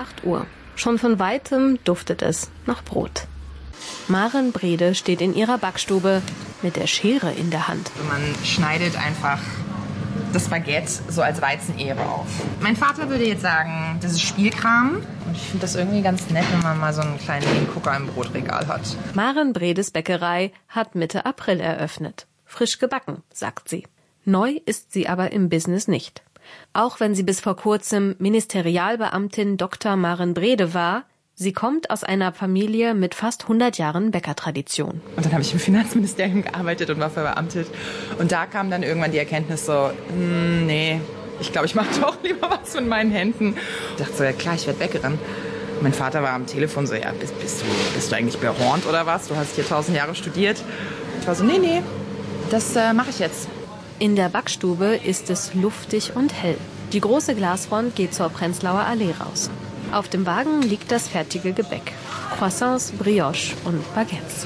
8 Uhr. Schon von weitem duftet es nach Brot. Maren Brede steht in ihrer Backstube mit der Schere in der Hand. Man schneidet einfach das Baguette so als Weizenehre auf. Mein Vater würde jetzt sagen, das ist Spielkram. Und ich finde das irgendwie ganz nett, wenn man mal so einen kleinen Hingucker im Brotregal hat. Maren Bredes Bäckerei hat Mitte April eröffnet. Frisch gebacken, sagt sie. Neu ist sie aber im Business nicht. Auch wenn sie bis vor kurzem Ministerialbeamtin Dr. Maren Brede war, sie kommt aus einer Familie mit fast 100 Jahren Bäckertradition. Und dann habe ich im Finanzministerium gearbeitet und war verbeamtet. Und da kam dann irgendwann die Erkenntnis so, nee, ich glaube, ich mache doch lieber was mit meinen Händen. Ich dachte so, ja klar, ich werde Bäckerin. Mein Vater war am Telefon so, ja, bist du eigentlich behornt oder was? Du hast hier 1000 Jahre studiert. Ich war so, nee, das mache ich jetzt. In der Backstube ist es luftig und hell. Die große Glasfront geht zur Prenzlauer Allee raus. Auf dem Wagen liegt das fertige Gebäck. Croissants, Brioche und Baguettes.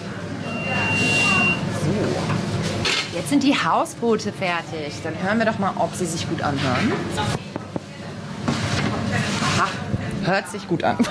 So, jetzt sind die Hausbrote fertig. Dann hören wir doch mal, ob sie sich gut anhören. Aha, hört sich gut an.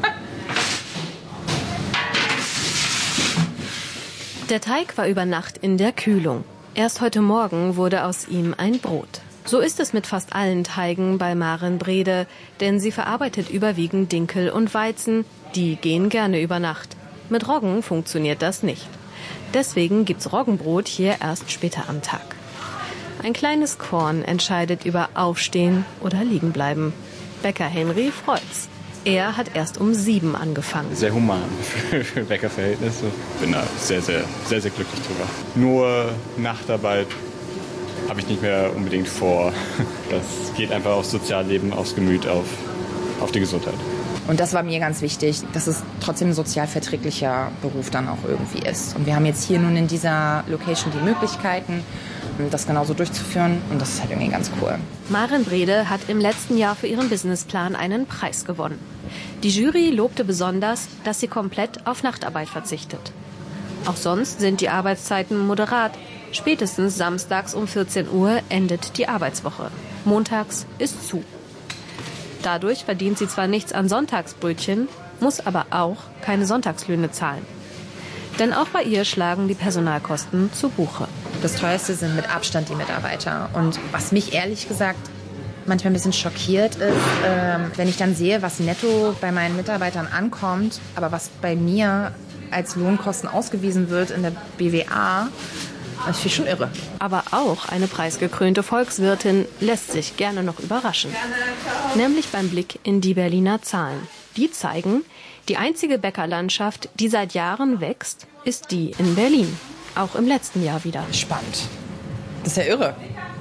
Der Teig war über Nacht in der Kühlung. Erst heute Morgen wurde aus ihm ein Brot. So ist es mit fast allen Teigen bei Maren Brede, denn sie verarbeitet überwiegend Dinkel und Weizen, die gehen gerne über Nacht. Mit Roggen funktioniert das nicht. Deswegen gibt's Roggenbrot hier erst später am Tag. Ein kleines Korn entscheidet über Aufstehen oder Liegenbleiben. Bäcker Henry freut's. Er hat erst um 7 angefangen. Sehr human für Bäckerverhältnisse. Bin da sehr, sehr, sehr, sehr glücklich drüber. Nur Nachtarbeit habe ich nicht mehr unbedingt vor. Das geht einfach aufs Sozialleben, aufs Gemüt, auf die Gesundheit. Und das war mir ganz wichtig, dass es trotzdem ein sozial verträglicher Beruf dann auch irgendwie ist. Und wir haben jetzt hier nun in dieser Location die Möglichkeiten, das genauso durchzuführen. Und das ist halt irgendwie ganz cool. Maren Brede hat im letzten Jahr für ihren Businessplan einen Preis gewonnen. Die Jury lobte besonders, dass sie komplett auf Nachtarbeit verzichtet. Auch sonst sind die Arbeitszeiten moderat. Spätestens samstags um 14 Uhr endet die Arbeitswoche. Montags ist zu. Dadurch verdient sie zwar nichts an Sonntagsbrötchen, muss aber auch keine Sonntagslöhne zahlen. Denn auch bei ihr schlagen die Personalkosten zu Buche. Das teuerste sind mit Abstand die Mitarbeiter. Und was mich ehrlich gesagt manchmal ein bisschen schockiert ist, wenn ich dann sehe, was netto bei meinen Mitarbeitern ankommt, aber was bei mir als Lohnkosten ausgewiesen wird in der BWA, das finde ich schon irre. Aber auch eine preisgekrönte Volkswirtin lässt sich gerne noch überraschen. Nämlich beim Blick in die Berliner Zahlen. Die zeigen, die einzige Bäckerlandschaft, die seit Jahren wächst, ist die in Berlin. Auch im letzten Jahr wieder. Spannend. Das ist ja irre.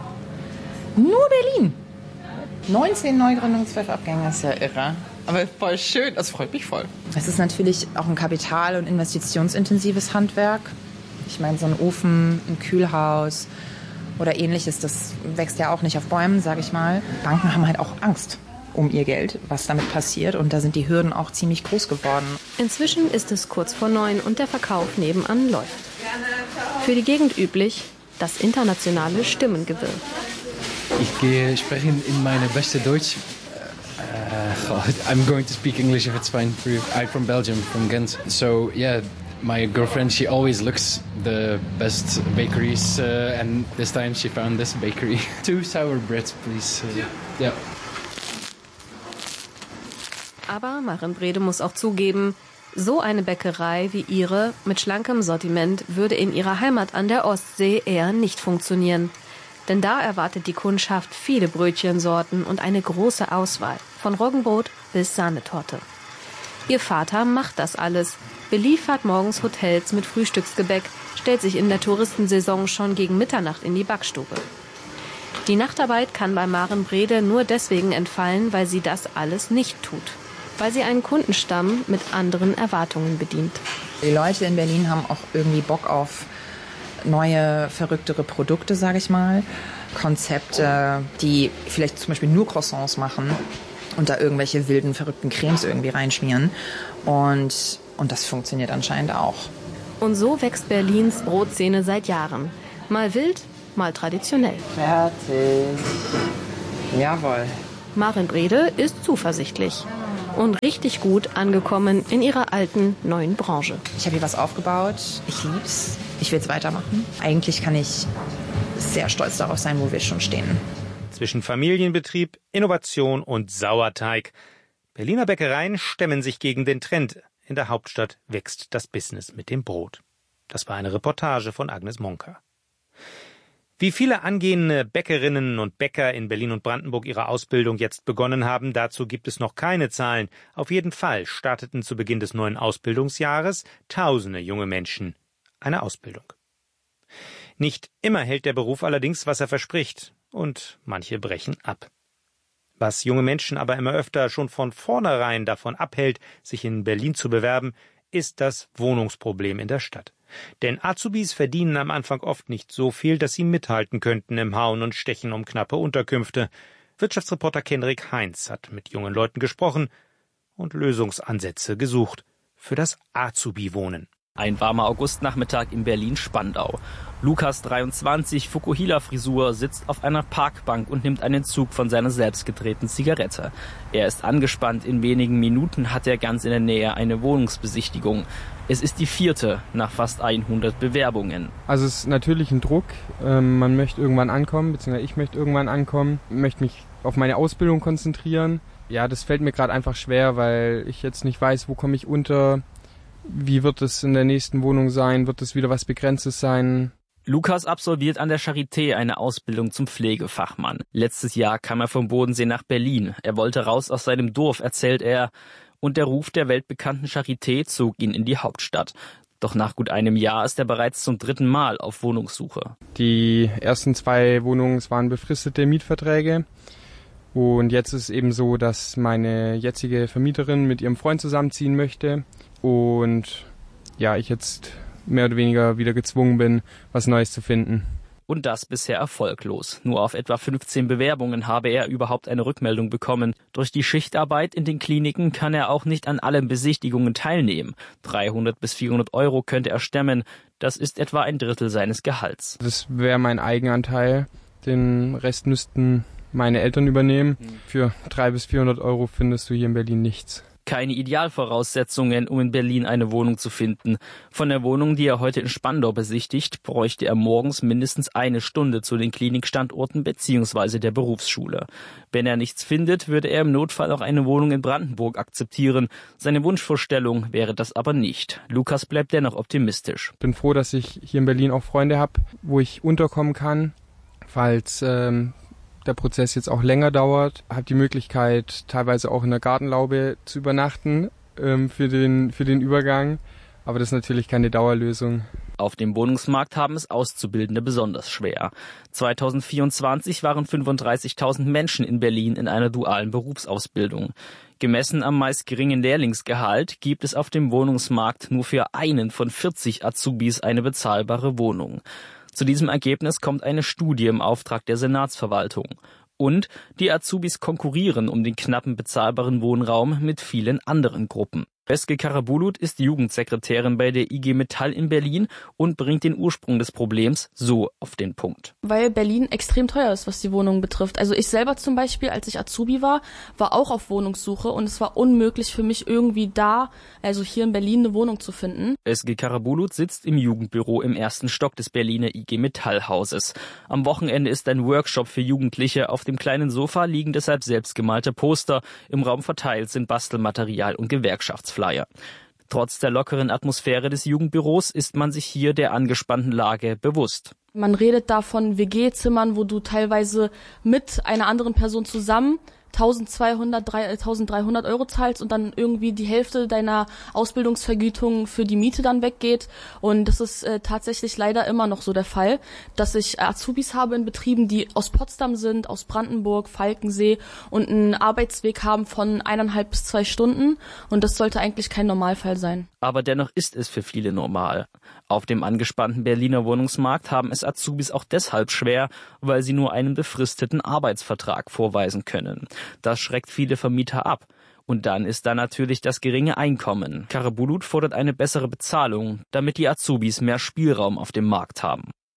Nur Berlin. 19 Neugründungen, 12 Abgänge, das ist ja irre. Aber voll schön, das freut mich voll. Es ist natürlich auch ein kapital- und investitionsintensives Handwerk. Ich meine, so ein Ofen, ein Kühlhaus oder ähnliches, das wächst ja auch nicht auf Bäumen, sage ich mal. Banken haben halt auch Angst um ihr Geld, was damit passiert. Und da sind die Hürden auch ziemlich groß geworden. Inzwischen ist es kurz vor 9 und der Verkauf nebenan läuft. Für die Gegend üblich das internationale Stimmengewirr. Ich spreche in meine beste Deutsch. I'm going to speak English if it's fine for you. I'm from Belgium, from Ghent. So yeah, my girlfriend, she always looks the best bakeries, and this time she found this bakery. 2 sour breads, please. Yeah. Aber Maren Brede muss auch zugeben, so eine Bäckerei wie ihre mit schlankem Sortiment würde in ihrer Heimat an der Ostsee eher nicht funktionieren. Denn da erwartet die Kundschaft viele Brötchensorten und eine große Auswahl, von Roggenbrot bis Sahnetorte. Ihr Vater macht das alles, beliefert morgens Hotels mit Frühstücksgebäck, stellt sich in der Touristensaison schon gegen Mitternacht in die Backstube. Die Nachtarbeit kann bei Maren Brede nur deswegen entfallen, weil sie das alles nicht tut. Weil sie einen Kundenstamm mit anderen Erwartungen bedient. Die Leute in Berlin haben auch irgendwie Bock auf neue, verrücktere Produkte, sage ich mal. Konzepte, die vielleicht zum Beispiel nur Croissants machen und da irgendwelche wilden, verrückten Cremes irgendwie reinschmieren. Und das funktioniert anscheinend auch. Und so wächst Berlins Brotszene seit Jahren. Mal wild, mal traditionell. Fertig. Jawohl. Maren Brede ist zuversichtlich. und richtig gut angekommen in ihrer alten, neuen Branche. Ich habe hier was aufgebaut. Ich lieb's. Ich will's weitermachen. Eigentlich kann ich sehr stolz darauf sein, wo wir schon stehen. Zwischen Familienbetrieb, Innovation und Sauerteig. Berliner Bäckereien stemmen sich gegen den Trend. In der Hauptstadt wächst das Business mit dem Brot. Das war eine Reportage von Agnes Monka. Wie viele angehende Bäckerinnen und Bäcker in Berlin und Brandenburg ihre Ausbildung jetzt begonnen haben, dazu gibt es noch keine Zahlen. Auf jeden Fall starteten zu Beginn des neuen Ausbildungsjahres Tausende junge Menschen eine Ausbildung. Nicht immer hält der Beruf allerdings, was er verspricht, und manche brechen ab. Was junge Menschen aber immer öfter schon von vornherein davon abhält, sich in Berlin zu bewerben, ist das Wohnungsproblem in der Stadt. Denn Azubis verdienen am Anfang oft nicht so viel, dass sie mithalten könnten im Hauen und Stechen um knappe Unterkünfte. Wirtschaftsreporter Kenrik Heinz hat mit jungen Leuten gesprochen und Lösungsansätze gesucht für das Azubi-Wohnen. Ein warmer Augustnachmittag in Berlin-Spandau. Lukas, 23, Fukuhila-Frisur, sitzt auf einer Parkbank und nimmt einen Zug von seiner selbstgedrehten Zigarette. Er ist angespannt. In wenigen Minuten hat er ganz in der Nähe eine Wohnungsbesichtigung. Es ist die 4. nach fast 100 Bewerbungen. Also es ist natürlich ein Druck. Man möchte irgendwann ankommen, beziehungsweise ich möchte irgendwann ankommen, möchte mich auf meine Ausbildung konzentrieren. Ja, das fällt mir gerade einfach schwer, weil ich jetzt nicht weiß, wo komme ich unter. Wie wird es in der nächsten Wohnung sein? Wird es wieder was Begrenztes sein? Lukas absolviert an der Charité eine Ausbildung zum Pflegefachmann. Letztes Jahr kam er vom Bodensee nach Berlin. Er wollte raus aus seinem Dorf, erzählt er. Und der Ruf der weltbekannten Charité zog ihn in die Hauptstadt. Doch nach gut einem Jahr ist er bereits zum 3. Mal auf Wohnungssuche. Die ersten 2 Wohnungen waren befristete Mietverträge. Und jetzt ist es eben so, dass meine jetzige Vermieterin mit ihrem Freund zusammenziehen möchte. Und ja, ich jetzt mehr oder weniger wieder gezwungen bin, was Neues zu finden. Und das bisher erfolglos. Nur auf etwa 15 Bewerbungen habe er überhaupt eine Rückmeldung bekommen. Durch die Schichtarbeit in den Kliniken kann er auch nicht an allen Besichtigungen teilnehmen. 300 bis 400 Euro könnte er stemmen. Das ist etwa ein Drittel seines Gehalts. Das wäre mein Eigenanteil. Den Rest müssten meine Eltern übernehmen. Für 300 bis 400 Euro findest du hier in Berlin nichts. Keine Idealvoraussetzungen, um in Berlin eine Wohnung zu finden. Von der Wohnung, die er heute in Spandau besichtigt, bräuchte er morgens mindestens 1 Stunde zu den Klinikstandorten bzw. der Berufsschule. Wenn er nichts findet, würde er im Notfall auch eine Wohnung in Brandenburg akzeptieren. Seine Wunschvorstellung wäre das aber nicht. Lukas bleibt dennoch optimistisch. Ich bin froh, dass ich hier in Berlin auch Freunde habe, wo ich unterkommen kann, falls der Prozess jetzt auch länger dauert. Habe die Möglichkeit, teilweise auch in der Gartenlaube zu übernachten für den Übergang. Aber das ist natürlich keine Dauerlösung. Auf dem Wohnungsmarkt haben es Auszubildende besonders schwer. 2024 waren 35.000 Menschen in Berlin in einer dualen Berufsausbildung. Gemessen am meist geringen Lehrlingsgehalt gibt es auf dem Wohnungsmarkt nur für einen von 40 Azubis eine bezahlbare Wohnung. Zu diesem Ergebnis kommt eine Studie im Auftrag der Senatsverwaltung. Und die Azubis konkurrieren um den knappen bezahlbaren Wohnraum mit vielen anderen Gruppen. Özge Karabulut ist Jugendsekretärin bei der IG Metall in Berlin und bringt den Ursprung des Problems so auf den Punkt. Weil Berlin extrem teuer ist, was die Wohnungen betrifft. Also ich selber zum Beispiel, als ich Azubi war auch auf Wohnungssuche und es war unmöglich für mich irgendwie also hier in Berlin eine Wohnung zu finden. Özge Karabulut sitzt im Jugendbüro im 1. Stock des Berliner IG Metall-Hauses. Am Wochenende ist ein Workshop für Jugendliche. Auf dem kleinen Sofa liegen deshalb selbstgemalte Poster. Im Raum verteilt sind Bastelmaterial und Gewerkschaftsflyer. Trotz der lockeren Atmosphäre des Jugendbüros ist man sich hier der angespannten Lage bewusst. Man redet da von WG-Zimmern, wo du teilweise mit einer anderen Person zusammen 1.200, 1.300 Euro zahlst und dann irgendwie die Hälfte deiner Ausbildungsvergütung für die Miete dann weggeht. Und das ist tatsächlich leider immer noch so der Fall, dass ich Azubis habe in Betrieben, die aus Potsdam sind, aus Brandenburg, Falkensee und einen Arbeitsweg haben von 1,5 bis 2 Stunden. Und das sollte eigentlich kein Normalfall sein. Aber dennoch ist es für viele normal. Auf dem angespannten Berliner Wohnungsmarkt haben es Azubis auch deshalb schwer, weil sie nur einen befristeten Arbeitsvertrag vorweisen können. Das schreckt viele Vermieter ab. Und dann ist da natürlich das geringe Einkommen. Karabulut fordert eine bessere Bezahlung, damit die Azubis mehr Spielraum auf dem Markt haben.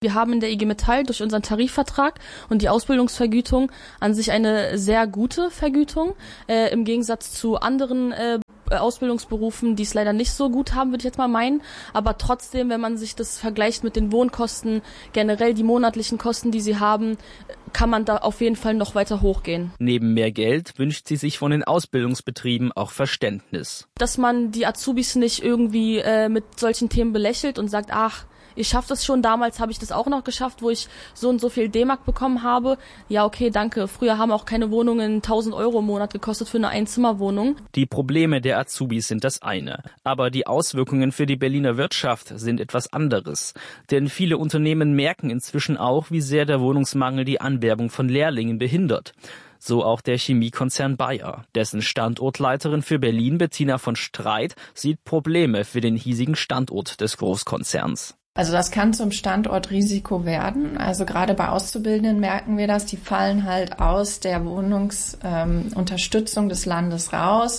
Wir haben in der IG Metall durch unseren Tarifvertrag und die Ausbildungsvergütung an sich eine sehr gute Vergütung, im Gegensatz zu anderen Ausbildungsberufen, die es leider nicht so gut haben, würde ich jetzt mal meinen. Aber trotzdem, wenn man sich das vergleicht mit den Wohnkosten, generell die monatlichen Kosten, die sie haben, kann man da auf jeden Fall noch weiter hochgehen. Neben mehr Geld wünscht sie sich von den Ausbildungsbetrieben auch Verständnis. Dass man die Azubis nicht irgendwie mit solchen Themen belächelt und sagt, ach, ich schaffe das schon, damals habe ich das auch noch geschafft, wo ich so und so viel D-Mark bekommen habe. Ja, okay, danke. Früher haben auch keine Wohnungen 1.000 Euro im Monat gekostet für eine Einzimmerwohnung. Die Probleme der Azubis sind das eine. Aber die Auswirkungen für die Berliner Wirtschaft sind etwas anderes. Denn viele Unternehmen merken inzwischen auch, wie sehr der Wohnungsmangel die Anwerbung von Lehrlingen behindert. So auch der Chemiekonzern Bayer. Dessen Standortleiterin für Berlin, Bettina von Streit, sieht Probleme für den hiesigen Standort des Großkonzerns. Also das kann zum Standortrisiko werden. Also gerade bei Auszubildenden merken wir das. Die fallen halt aus der Wohnungsunterstützung des Landes raus.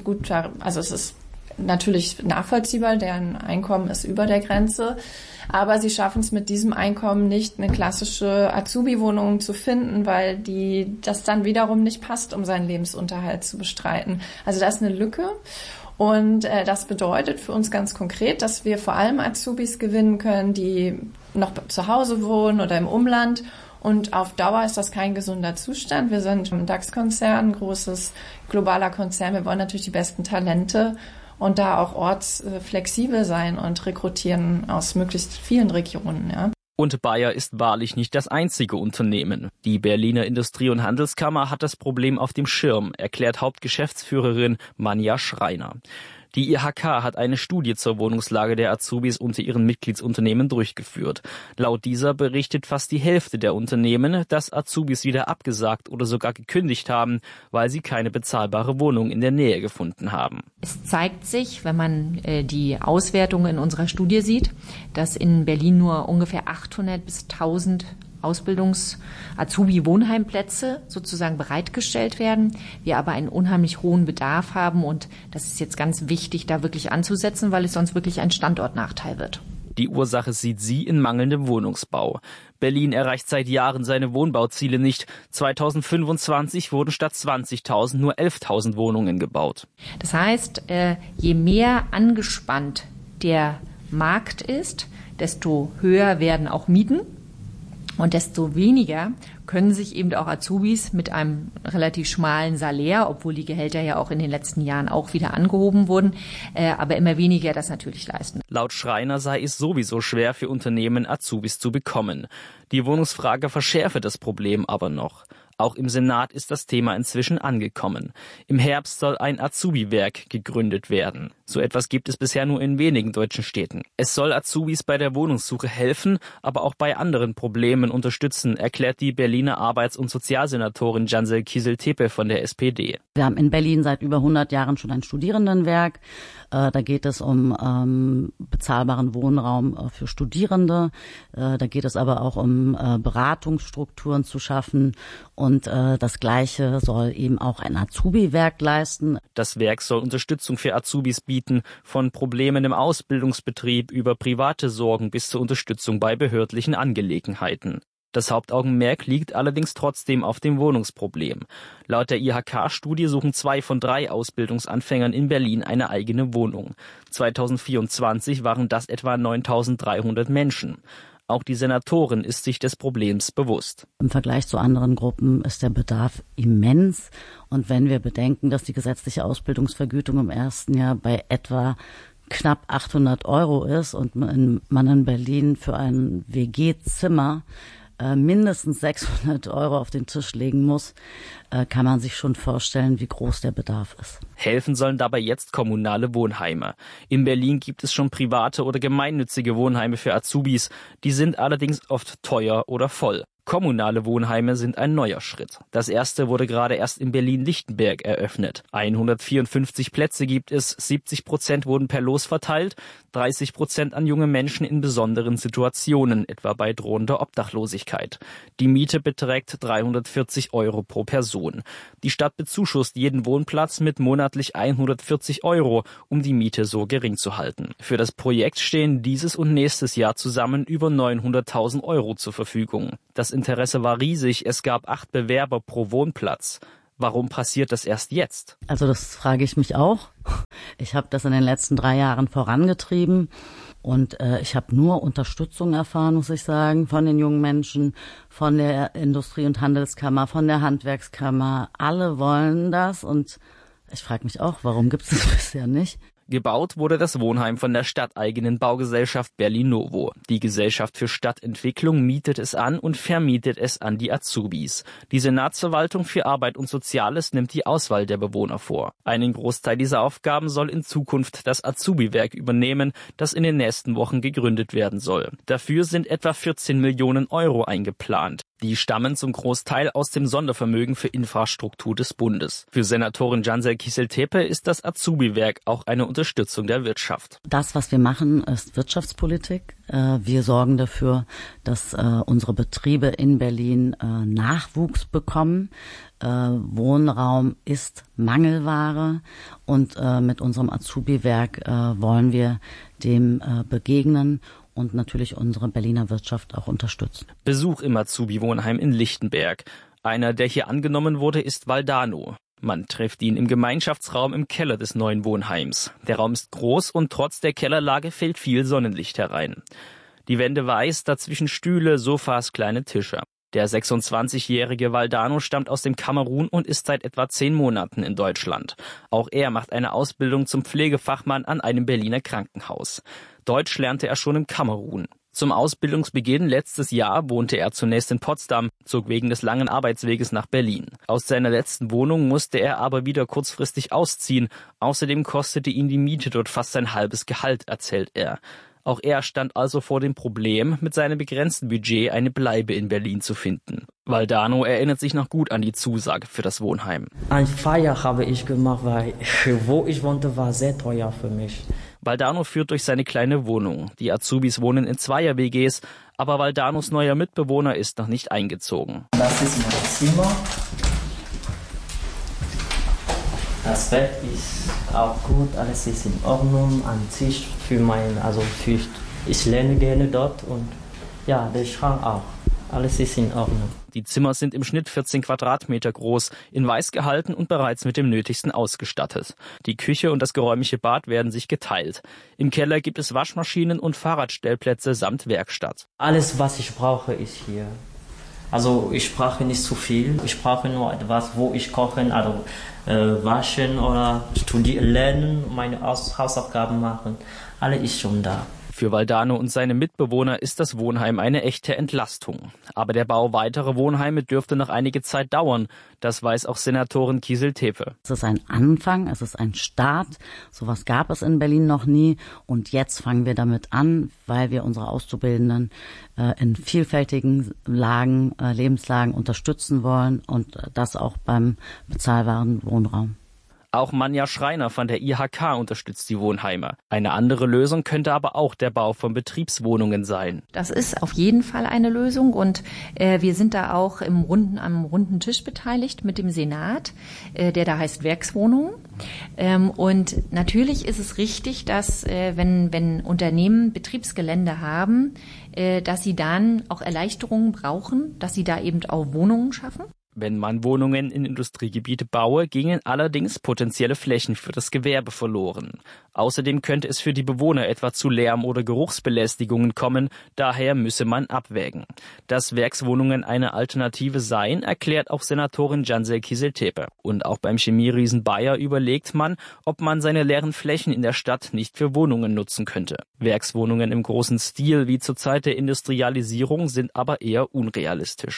Also es ist natürlich nachvollziehbar, deren Einkommen ist über der Grenze. Aber sie schaffen es mit diesem Einkommen nicht, eine klassische Azubi-Wohnung zu finden, weil das dann wiederum nicht passt, um seinen Lebensunterhalt zu bestreiten. Also da ist eine Lücke. Und das bedeutet für uns ganz konkret, dass wir vor allem Azubis gewinnen können, die noch zu Hause wohnen oder im Umland. Und auf Dauer ist das kein gesunder Zustand. Wir sind ein DAX-Konzern, ein großes globaler Konzern. Wir wollen natürlich die besten Talente und da auch ortsflexibel sein und rekrutieren aus möglichst vielen Regionen. Ja. Und Bayer ist wahrlich nicht das einzige Unternehmen. Die Berliner Industrie- und Handelskammer hat das Problem auf dem Schirm, erklärt Hauptgeschäftsführerin Manja Schreiner. Die IHK hat eine Studie zur Wohnungslage der Azubis unter ihren Mitgliedsunternehmen durchgeführt. Laut dieser berichtet fast die Hälfte der Unternehmen, dass Azubis wieder abgesagt oder sogar gekündigt haben, weil sie keine bezahlbare Wohnung in der Nähe gefunden haben. Es zeigt sich, wenn man die Auswertungen in unserer Studie sieht, dass in Berlin nur ungefähr 800 bis 1000 Azubi-Wohnheimplätze sozusagen bereitgestellt werden. Wir aber einen unheimlich hohen Bedarf haben und das ist jetzt ganz wichtig, da wirklich anzusetzen, weil es sonst wirklich ein Standortnachteil wird. Die Ursache sieht sie in mangelndem Wohnungsbau. Berlin erreicht seit Jahren seine Wohnbauziele nicht. 2025 wurden statt 20.000 nur 11.000 Wohnungen gebaut. Das heißt, je mehr angespannt der Markt ist, desto höher werden auch Mieten. Und desto weniger können sich eben auch Azubis mit einem relativ schmalen Salär, obwohl die Gehälter ja auch in den letzten Jahren auch wieder angehoben wurden, aber immer weniger das natürlich leisten. Laut Schreiner sei es sowieso schwer für Unternehmen, Azubis zu bekommen. Die Wohnungsfrage verschärfe das Problem aber noch. Auch im Senat ist das Thema inzwischen angekommen. Im Herbst soll ein Azubi-Werk gegründet werden. So etwas gibt es bisher nur in wenigen deutschen Städten. Es soll Azubis bei der Wohnungssuche helfen, aber auch bei anderen Problemen unterstützen, erklärt die Berliner Arbeits- und Sozialsenatorin Cansel Kieseltepe von der SPD. Wir haben in Berlin seit über 100 Jahren schon ein Studierendenwerk. Da geht es um bezahlbaren Wohnraum für Studierende. Da geht es aber auch um Beratungsstrukturen zu schaffen. Und das Gleiche soll eben auch ein Azubi-Werk leisten. Das Werk soll Unterstützung für Azubis bieten, von Problemen im Ausbildungsbetrieb über private Sorgen bis zur Unterstützung bei behördlichen Angelegenheiten. Das Hauptaugenmerk liegt allerdings trotzdem auf dem Wohnungsproblem. Laut der IHK-Studie suchen 2 von 3 Ausbildungsanfängern in Berlin eine eigene Wohnung. 2024 waren das etwa 9.300 Menschen. Auch die Senatorin ist sich des Problems bewusst. Im Vergleich zu anderen Gruppen ist der Bedarf immens. Und wenn wir bedenken, dass die gesetzliche Ausbildungsvergütung im ersten Jahr bei etwa knapp 800 € ist und man in Berlin für ein WG-Zimmer mindestens 600 € auf den Tisch legen muss, kann man sich schon vorstellen, wie groß der Bedarf ist. Helfen sollen dabei jetzt kommunale Wohnheime. In Berlin gibt es schon private oder gemeinnützige Wohnheime für Azubis. Die sind allerdings oft teuer oder voll. Kommunale Wohnheime sind ein neuer Schritt. Das erste wurde gerade erst in Berlin-Lichtenberg eröffnet. 154 Plätze gibt es, 70% wurden per Los verteilt, 30% an junge Menschen in besonderen Situationen, etwa bei drohender Obdachlosigkeit. Die Miete beträgt 340 € pro Person. Die Stadt bezuschusst jeden Wohnplatz mit monatlich 140 €, um die Miete so gering zu halten. Für das Projekt stehen dieses und nächstes Jahr zusammen über 900.000 € zur Verfügung. Das Interesse war riesig, es gab 8 Bewerber pro Wohnplatz. Warum passiert das erst jetzt? Also das frage ich mich auch. Ich habe das in den letzten 3 Jahren vorangetrieben und ich habe nur Unterstützung erfahren, muss ich sagen, von den jungen Menschen, von der Industrie- und Handelskammer, von der Handwerkskammer. Alle wollen das und ich frage mich auch, warum gibt es das bisher nicht? Gebaut wurde das Wohnheim von der stadteigenen Baugesellschaft Berlin-Novo. Die Gesellschaft für Stadtentwicklung mietet es an und vermietet es an die Azubis. Die Senatsverwaltung für Arbeit und Soziales nimmt die Auswahl der Bewohner vor. Einen Großteil dieser Aufgaben soll in Zukunft das Azubi-Werk übernehmen, das in den nächsten Wochen gegründet werden soll. Dafür sind etwa 14 Millionen € eingeplant. Die stammen zum Großteil aus dem Sondervermögen für Infrastruktur des Bundes. Für Senatorin Cansel Kicil-Tepe ist das Azubi-Werk auch eine Unterstützung der Wirtschaft. Das, was wir machen, ist Wirtschaftspolitik. Wir sorgen dafür, dass unsere Betriebe in Berlin Nachwuchs bekommen. Wohnraum ist Mangelware und mit unserem Azubi-Werk wollen wir dem begegnen und natürlich unsere Berliner Wirtschaft auch unterstützen. Besuch im Azubi-Wohnheim in Lichtenberg. Einer, der hier angenommen wurde, ist Valdano. Man trifft ihn im Gemeinschaftsraum im Keller des neuen Wohnheims. Der Raum ist groß und trotz der Kellerlage fällt viel Sonnenlicht herein. Die Wände weiß, dazwischen Stühle, Sofas, kleine Tische. Der 26-jährige Valdano stammt aus dem Kamerun und ist seit etwa 10 Monaten in Deutschland. Auch er macht eine Ausbildung zum Pflegefachmann an einem Berliner Krankenhaus. Deutsch lernte er schon im Kamerun. Zum Ausbildungsbeginn letztes Jahr wohnte er zunächst in Potsdam, zog wegen des langen Arbeitsweges nach Berlin. Aus seiner letzten Wohnung musste er aber wieder kurzfristig ausziehen. Außerdem kostete ihn die Miete dort fast sein halbes Gehalt, erzählt er. Auch er stand also vor dem Problem, mit seinem begrenzten Budget eine Bleibe in Berlin zu finden. Valdano erinnert sich noch gut an die Zusage für das Wohnheim. Ein Feier habe ich gemacht, weil wo ich wohnte, war sehr teuer für mich. Valdano führt durch seine kleine Wohnung. Die Azubis wohnen in Zweier-WGs, aber Valdanos neuer Mitbewohner ist noch nicht eingezogen. Das ist mein Zimmer. Das Bett ist auch gut, alles ist in Ordnung. Ein Tisch ich lerne gerne dort und ja, der Schrank auch. Alles ist in Ordnung. Die Zimmer sind im Schnitt 14 Quadratmeter groß, in weiß gehalten und bereits mit dem Nötigsten ausgestattet. Die Küche und das geräumige Bad werden sich geteilt. Im Keller gibt es Waschmaschinen und Fahrradstellplätze samt Werkstatt. Alles, was ich brauche, ist hier. Also ich brauche nicht zu viel. Ich brauche nur etwas, wo ich kochen, also waschen oder studieren, lernen, meine Hausaufgaben machen. Alles ist schon da. Für Valdano und seine Mitbewohner ist das Wohnheim eine echte Entlastung. Aber der Bau weiterer Wohnheime dürfte noch einige Zeit dauern. Das weiß auch Senatorin Kicil-Tepe. Es ist ein Anfang, es ist ein Start. Sowas gab es in Berlin noch nie. Und jetzt fangen wir damit an, weil wir unsere Auszubildenden in vielfältigen Lebenslagen unterstützen wollen und das auch beim bezahlbaren Wohnraum. Auch Manja Schreiner von der IHK unterstützt die Wohnheime. Eine andere Lösung könnte aber auch der Bau von Betriebswohnungen sein. Das ist auf jeden Fall eine Lösung und wir sind da auch am runden Tisch beteiligt mit dem Senat, der da heißt Werkswohnungen. Und natürlich ist es richtig, dass wenn Unternehmen Betriebsgelände haben, dass sie dann auch Erleichterungen brauchen, dass sie da eben auch Wohnungen schaffen. Wenn man Wohnungen in Industriegebiete baue, gingen allerdings potenzielle Flächen für das Gewerbe verloren. Außerdem könnte es für die Bewohner etwa zu Lärm- oder Geruchsbelästigungen kommen, daher müsse man abwägen. Dass Werkswohnungen eine Alternative seien, erklärt auch Senatorin Cansel Kicil-Tepe. Und auch beim Chemieriesen Bayer überlegt man, ob man seine leeren Flächen in der Stadt nicht für Wohnungen nutzen könnte. Werkswohnungen im großen Stil wie zur Zeit der Industrialisierung sind aber eher unrealistisch.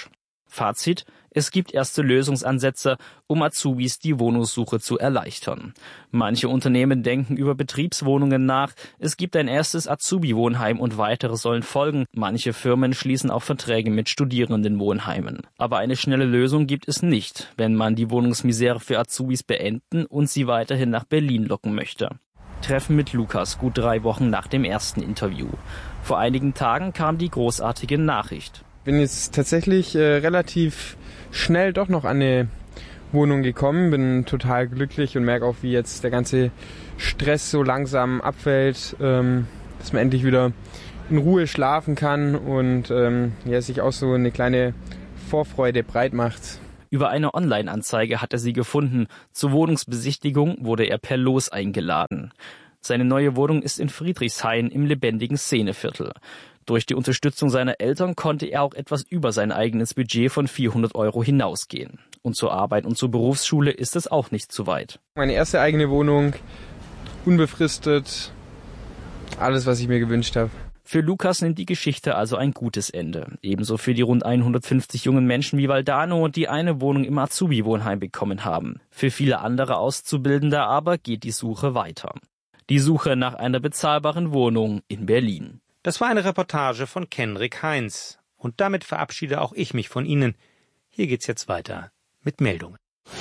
Fazit: Es gibt erste Lösungsansätze, um Azubis die Wohnungssuche zu erleichtern. Manche Unternehmen denken über Betriebswohnungen nach. Es gibt ein erstes Azubi-Wohnheim und weitere sollen folgen. Manche Firmen schließen auch Verträge mit Studierendenwohnheimen. Aber eine schnelle Lösung gibt es nicht, wenn man die Wohnungsmisere für Azubis beenden und sie weiterhin nach Berlin locken möchte. Treffen mit Lukas gut 3 Wochen nach dem ersten Interview. Vor einigen Tagen kam die großartige Nachricht. Bin jetzt tatsächlich relativ schnell doch noch an eine Wohnung gekommen, bin total glücklich und merke auch, wie jetzt der ganze Stress so langsam abfällt, dass man endlich wieder in Ruhe schlafen kann und sich auch so eine kleine Vorfreude breit macht. Über eine Online-Anzeige hat er sie gefunden. Zur Wohnungsbesichtigung wurde er per Los eingeladen. Seine neue Wohnung ist in Friedrichshain im lebendigen Szeneviertel. Durch die Unterstützung seiner Eltern konnte er auch etwas über sein eigenes Budget von 400 € hinausgehen. Und zur Arbeit und zur Berufsschule ist es auch nicht zu weit. Meine erste eigene Wohnung, unbefristet, alles, was ich mir gewünscht habe. Für Lukas nimmt die Geschichte also ein gutes Ende. Ebenso für die rund 150 jungen Menschen wie Valdano, die eine Wohnung im Azubi-Wohnheim bekommen haben. Für viele andere Auszubildende aber geht die Suche weiter. Die Suche nach einer bezahlbaren Wohnung in Berlin. Das war eine Reportage von Kenrick Heinz. Und damit verabschiede auch ich mich von Ihnen. Hier geht's jetzt weiter mit Meldungen.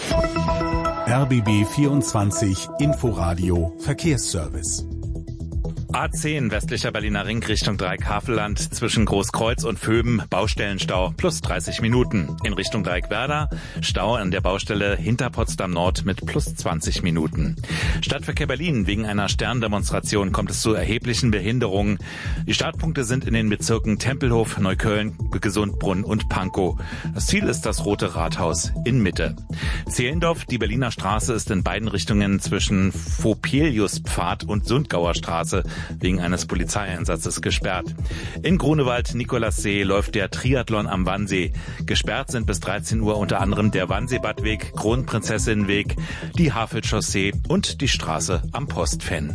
RBB 24 Inforadio Verkehrsservice. A10 westlicher Berliner Ring Richtung Dreieck-Havelland zwischen Großkreuz und Vöben Baustellenstau plus 30 Minuten. In Richtung Dreieck-Werder Stau an der Baustelle hinter Potsdam Nord mit plus 20 Minuten. Stadtverkehr Berlin: Wegen einer Sterndemonstration kommt es zu erheblichen Behinderungen. Die Startpunkte sind in den Bezirken Tempelhof, Neukölln, Gesundbrunn und Pankow. Das Ziel ist das Rote Rathaus in Mitte. Zehlendorf, die Berliner Straße ist in beiden Richtungen zwischen Vopeliuspfad und Sundgauer Straße wegen eines Polizeieinsatzes gesperrt. In Grunewald Nikolassee läuft der Triathlon am Wannsee. Gesperrt sind bis 13 Uhr unter anderem der Wannseebadweg, Kronprinzessinnenweg, die Havelchaussee und die Straße am Postfenn.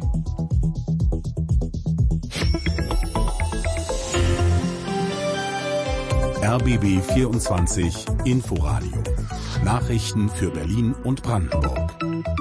RBB 24 Inforadio. Nachrichten für Berlin und Brandenburg.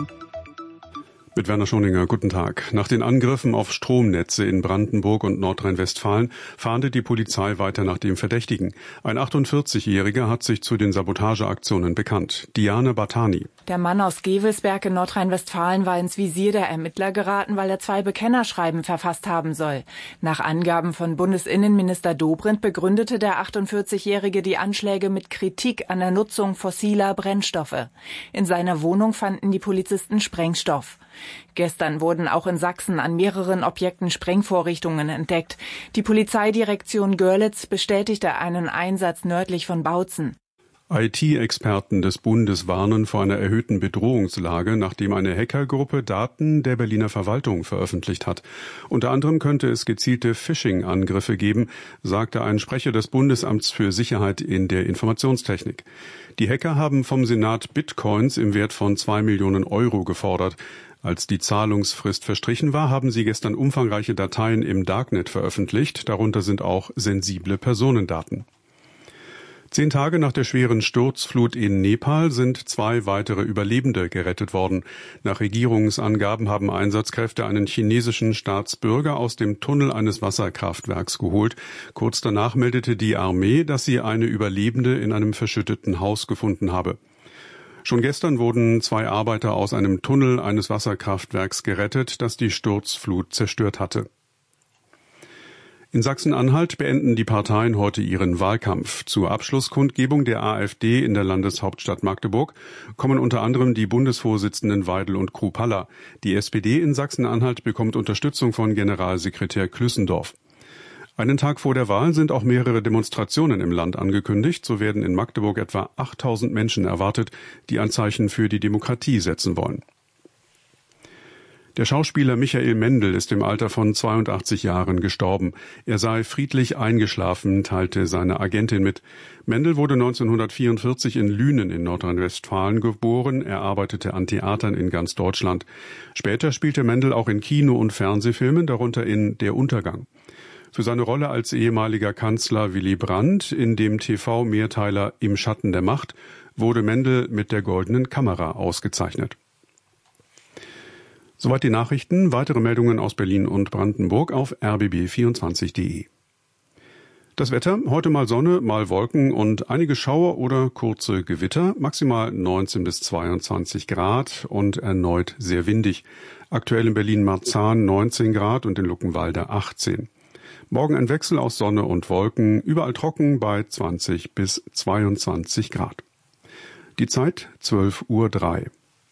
Mit Werner Schoninger, guten Tag. Nach den Angriffen auf Stromnetze in Brandenburg und Nordrhein-Westfalen fahndet die Polizei weiter nach dem Verdächtigen. Ein 48-Jähriger hat sich zu den Sabotageaktionen bekannt. Diane Bartani. Der Mann aus Gevelsberg in Nordrhein-Westfalen war ins Visier der Ermittler geraten, weil er 2 Bekennerschreiben verfasst haben soll. Nach Angaben von Bundesinnenminister Dobrindt begründete der 48-Jährige die Anschläge mit Kritik an der Nutzung fossiler Brennstoffe. In seiner Wohnung fanden die Polizisten Sprengstoff. Gestern wurden auch in Sachsen an mehreren Objekten Sprengvorrichtungen entdeckt. Die Polizeidirektion Görlitz bestätigte einen Einsatz nördlich von Bautzen. IT-Experten des Bundes warnen vor einer erhöhten Bedrohungslage, nachdem eine Hackergruppe Daten der Berliner Verwaltung veröffentlicht hat. Unter anderem könnte es gezielte Phishing-Angriffe geben, sagte ein Sprecher des Bundesamts für Sicherheit in der Informationstechnik. Die Hacker haben vom Senat Bitcoins im Wert von 2 Millionen € gefordert. Als die Zahlungsfrist verstrichen war, haben sie gestern umfangreiche Dateien im Darknet veröffentlicht. Darunter sind auch sensible Personendaten. 10 Tage nach der schweren Sturzflut in Nepal sind 2 weitere Überlebende gerettet worden. Nach Regierungsangaben haben Einsatzkräfte einen chinesischen Staatsbürger aus dem Tunnel eines Wasserkraftwerks geholt. Kurz danach meldete die Armee, dass sie eine Überlebende in einem verschütteten Haus gefunden habe. Schon gestern wurden 2 Arbeiter aus einem Tunnel eines Wasserkraftwerks gerettet, das die Sturzflut zerstört hatte. In Sachsen-Anhalt beenden die Parteien heute ihren Wahlkampf. Zur Abschlusskundgebung der AfD in der Landeshauptstadt Magdeburg kommen unter anderem die Bundesvorsitzenden Weidel und Kruppalla. Die SPD in Sachsen-Anhalt bekommt Unterstützung von Generalsekretär Klüssendorf. Einen Tag vor der Wahl sind auch mehrere Demonstrationen im Land angekündigt. So werden in Magdeburg etwa 8.000 Menschen erwartet, die ein Zeichen für die Demokratie setzen wollen. Der Schauspieler Michael Mendel ist im Alter von 82 Jahren gestorben. Er sei friedlich eingeschlafen, teilte seine Agentin mit. Mendel wurde 1944 in Lünen in Nordrhein-Westfalen geboren. Er arbeitete an Theatern in ganz Deutschland. Später spielte Mendel auch in Kino- und Fernsehfilmen, darunter in Der Untergang. Für seine Rolle als ehemaliger Kanzler Willy Brandt in dem TV-Mehrteiler Im Schatten der Macht wurde Mendel mit der Goldenen Kamera ausgezeichnet. Soweit die Nachrichten. Weitere Meldungen aus Berlin und Brandenburg auf rbb24.de. Das Wetter, heute mal Sonne, mal Wolken und einige Schauer oder kurze Gewitter, maximal 19 bis 22 Grad und erneut sehr windig. Aktuell in Berlin-Marzahn 19 Grad und in Luckenwalde 18. Morgen ein Wechsel aus Sonne und Wolken, überall trocken bei 20 bis 22 Grad. Die Zeit 12:03 Uhr.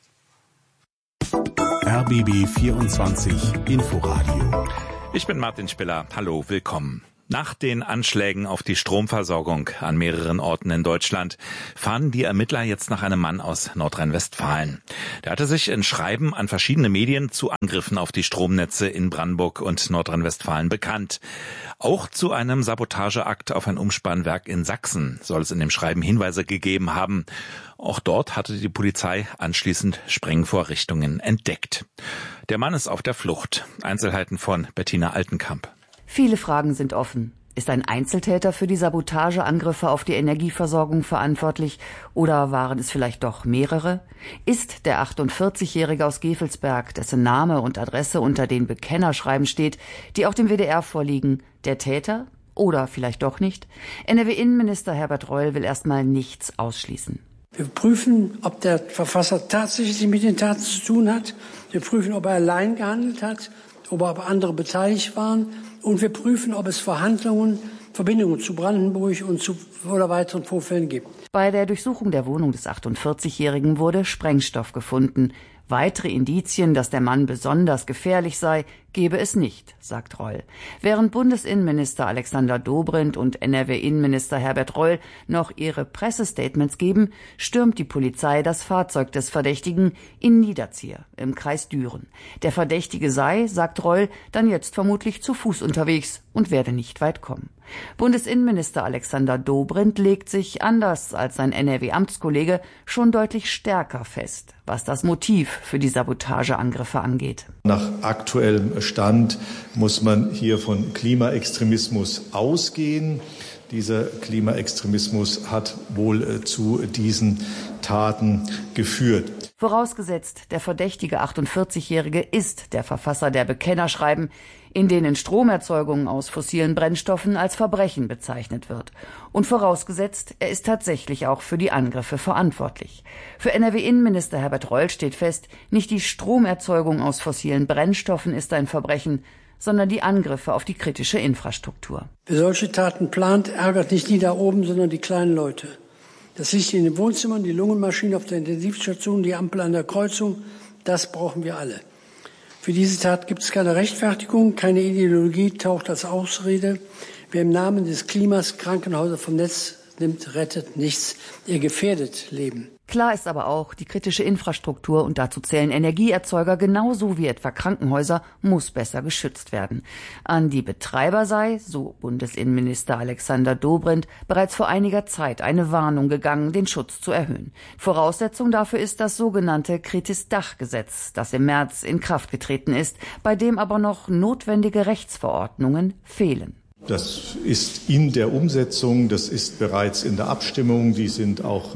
RBB 24 Inforadio. Ich bin Martin Spiller. Hallo, willkommen. Nach den Anschlägen auf die Stromversorgung an mehreren Orten in Deutschland fahnden die Ermittler jetzt nach einem Mann aus Nordrhein-Westfalen. Der hatte sich in Schreiben an verschiedene Medien zu Angriffen auf die Stromnetze in Brandenburg und Nordrhein-Westfalen bekannt. Auch zu einem Sabotageakt auf ein Umspannwerk in Sachsen soll es in dem Schreiben Hinweise gegeben haben. Auch dort hatte die Polizei anschließend Sprengvorrichtungen entdeckt. Der Mann ist auf der Flucht. Einzelheiten von Bettina Altenkamp. Viele Fragen sind offen. Ist ein Einzeltäter für die Sabotageangriffe auf die Energieversorgung verantwortlich oder waren es vielleicht doch mehrere? Ist der 48-Jährige aus Gevelsberg, dessen Name und Adresse unter den Bekennerschreiben steht, die auch dem WDR vorliegen, der Täter oder vielleicht doch nicht? NRW-Innenminister Herbert Reul will erstmal nichts ausschließen. Wir prüfen, ob der Verfasser tatsächlich mit den Taten zu tun hat. Wir prüfen, ob er allein gehandelt hat, ob andere beteiligt waren. Und wir prüfen, ob es Verbindungen zu Brandenburg oder weiteren Vorfällen gibt. Bei der Durchsuchung der Wohnung des 48-Jährigen wurde Sprengstoff gefunden. Weitere Indizien, dass der Mann besonders gefährlich sei, gebe es nicht, sagt Reul. Während Bundesinnenminister Alexander Dobrindt und NRW-Innenminister Herbert Reul noch ihre Pressestatements geben, stürmt die Polizei das Fahrzeug des Verdächtigen in Niederzier im Kreis Düren. Der Verdächtige sei, sagt Reul, dann jetzt vermutlich zu Fuß unterwegs und werde nicht weit kommen. Bundesinnenminister Alexander Dobrindt legt sich, anders als sein NRW-Amtskollege, schon deutlich stärker fest, was das Motiv für die Sabotageangriffe angeht. Nach aktuellem Stand muss man hier von Klimaextremismus ausgehen. Dieser Klimaextremismus hat wohl zu diesen Taten geführt. Vorausgesetzt, der verdächtige 48-Jährige ist der Verfasser der Bekennerschreiben, in denen Stromerzeugung aus fossilen Brennstoffen als Verbrechen bezeichnet wird. Und vorausgesetzt, er ist tatsächlich auch für die Angriffe verantwortlich. Für NRW-Innenminister Herbert Reul steht fest, nicht die Stromerzeugung aus fossilen Brennstoffen ist ein Verbrechen, sondern die Angriffe auf die kritische Infrastruktur. Wer solche Taten plant, ärgert nicht die da oben, sondern die kleinen Leute. Das Licht in den Wohnzimmern, die Lungenmaschine auf der Intensivstation, die Ampel an der Kreuzung, das brauchen wir alle. Für diese Tat gibt es keine Rechtfertigung, keine Ideologie taucht als Ausrede. Wer im Namen des Klimas Krankenhäuser vom Netz nimmt, rettet nichts. Er gefährdet Leben. Klar ist aber auch, die kritische Infrastruktur, und dazu zählen Energieerzeuger genauso wie etwa Krankenhäuser, muss besser geschützt werden. An die Betreiber sei, so Bundesinnenminister Alexander Dobrindt, bereits vor einiger Zeit eine Warnung gegangen, den Schutz zu erhöhen. Voraussetzung dafür ist das sogenannte Kritis-Dach-Gesetz, das im März in Kraft getreten ist, bei dem aber noch notwendige Rechtsverordnungen fehlen. Das ist in der Umsetzung, das ist bereits in der Abstimmung, die sind auch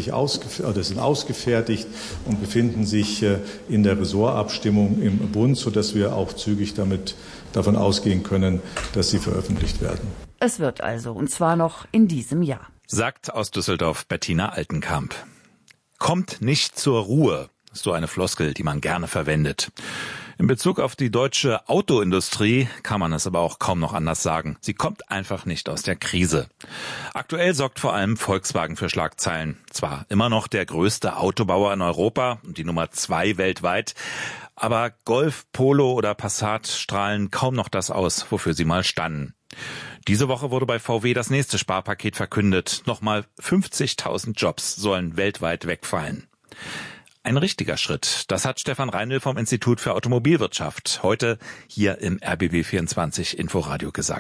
sind ausgefertigt und befinden sich in der Ressortabstimmung im Bund, sodass wir auch zügig davon ausgehen können, dass sie veröffentlicht werden. Es wird also, und zwar noch in diesem Jahr. Sagt aus Düsseldorf Bettina Altenkamp. Kommt nicht zur Ruhe, ist so eine Floskel, die man gerne verwendet. In Bezug auf die deutsche Autoindustrie kann man es aber auch kaum noch anders sagen. Sie kommt einfach nicht aus der Krise. Aktuell sorgt vor allem Volkswagen für Schlagzeilen. Zwar immer noch der größte Autobauer in Europa und die Nummer 2 weltweit, aber Golf, Polo oder Passat strahlen kaum noch das aus, wofür sie mal standen. Diese Woche wurde bei VW das nächste Sparpaket verkündet. Nochmal 50.000 Jobs sollen weltweit wegfallen. Ein richtiger Schritt. Das hat Stefan Reinl vom Institut für Automobilwirtschaft heute hier im RBB 24 Inforadio gesagt.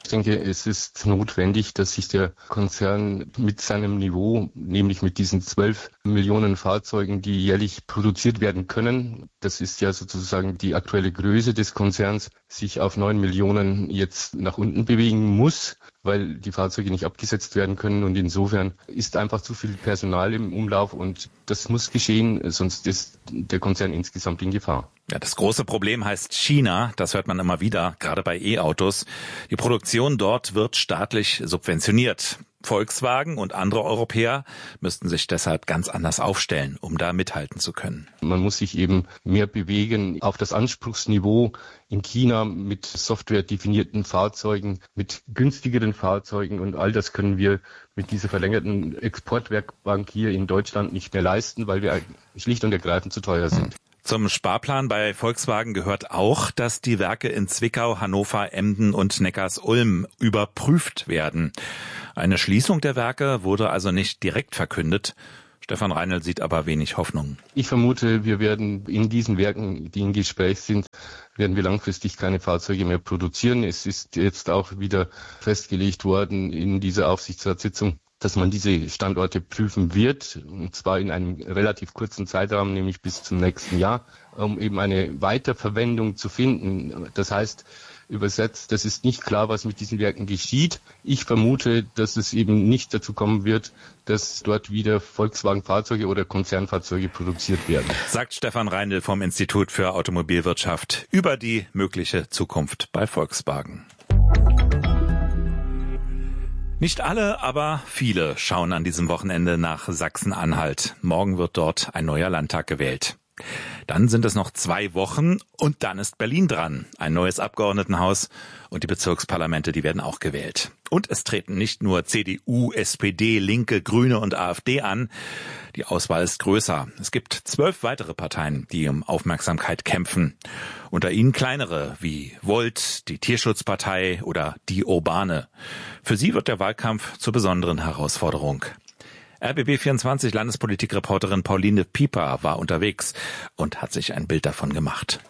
Ich denke, es ist notwendig, dass sich der Konzern mit seinem Niveau, nämlich mit diesen 12 Millionen Fahrzeugen, die jährlich produziert werden können, das ist ja sozusagen die aktuelle Größe des Konzerns, sich auf 9 Millionen jetzt nach unten bewegen muss, weil die Fahrzeuge nicht abgesetzt werden können. Und insofern ist einfach zu viel Personal im Umlauf und das muss geschehen, sonst ist der Konzern insgesamt in Gefahr. Ja, das große Problem heißt China. Das hört man immer wieder, gerade bei E-Autos. Die Produktion dort wird staatlich subventioniert. Volkswagen und andere Europäer müssten sich deshalb ganz anders aufstellen, um da mithalten zu können. Man muss sich eben mehr bewegen auf das Anspruchsniveau in China mit softwaredefinierten Fahrzeugen, mit günstigeren Fahrzeugen und all das können wir mit dieser verlängerten Exportwerkbank hier in Deutschland nicht mehr leisten, weil wir schlicht und ergreifend zu teuer sind. Zum Sparplan bei Volkswagen gehört auch, dass die Werke in Zwickau, Hannover, Emden und Neckarsulm überprüft werden. Eine Schließung der Werke wurde also nicht direkt verkündet. Stefan Reinl sieht aber wenig Hoffnung. Ich vermute, wir werden in diesen Werken, die im Gespräch sind, werden wir langfristig keine Fahrzeuge mehr produzieren. Es ist jetzt auch wieder festgelegt worden in dieser Aufsichtsratssitzung, dass man diese Standorte prüfen wird, und zwar in einem relativ kurzen Zeitraum, nämlich bis zum nächsten Jahr, um eben eine Weiterverwendung zu finden. Das heißt, übersetzt, das ist nicht klar, was mit diesen Werken geschieht. Ich vermute, dass es eben nicht dazu kommen wird, dass dort wieder Volkswagen-Fahrzeuge oder Konzernfahrzeuge produziert werden. Sagt Stefan Reinl vom Institut für Automobilwirtschaft über die mögliche Zukunft bei Volkswagen. Nicht alle, aber viele schauen an diesem Wochenende nach Sachsen-Anhalt. Morgen wird dort ein neuer Landtag gewählt. Dann sind es noch 2 Wochen und dann ist Berlin dran. Ein neues Abgeordnetenhaus und die Bezirksparlamente, die werden auch gewählt. Und es treten nicht nur CDU, SPD, Linke, Grüne und AfD an. Die Auswahl ist größer. Es gibt 12 weitere Parteien, die um Aufmerksamkeit kämpfen. Unter ihnen kleinere wie Volt, die Tierschutzpartei oder die Urbane. Für sie wird der Wahlkampf zur besonderen Herausforderung. RBB24 Landespolitikreporterin Pauline Pieper war unterwegs und hat sich ein Bild davon gemacht.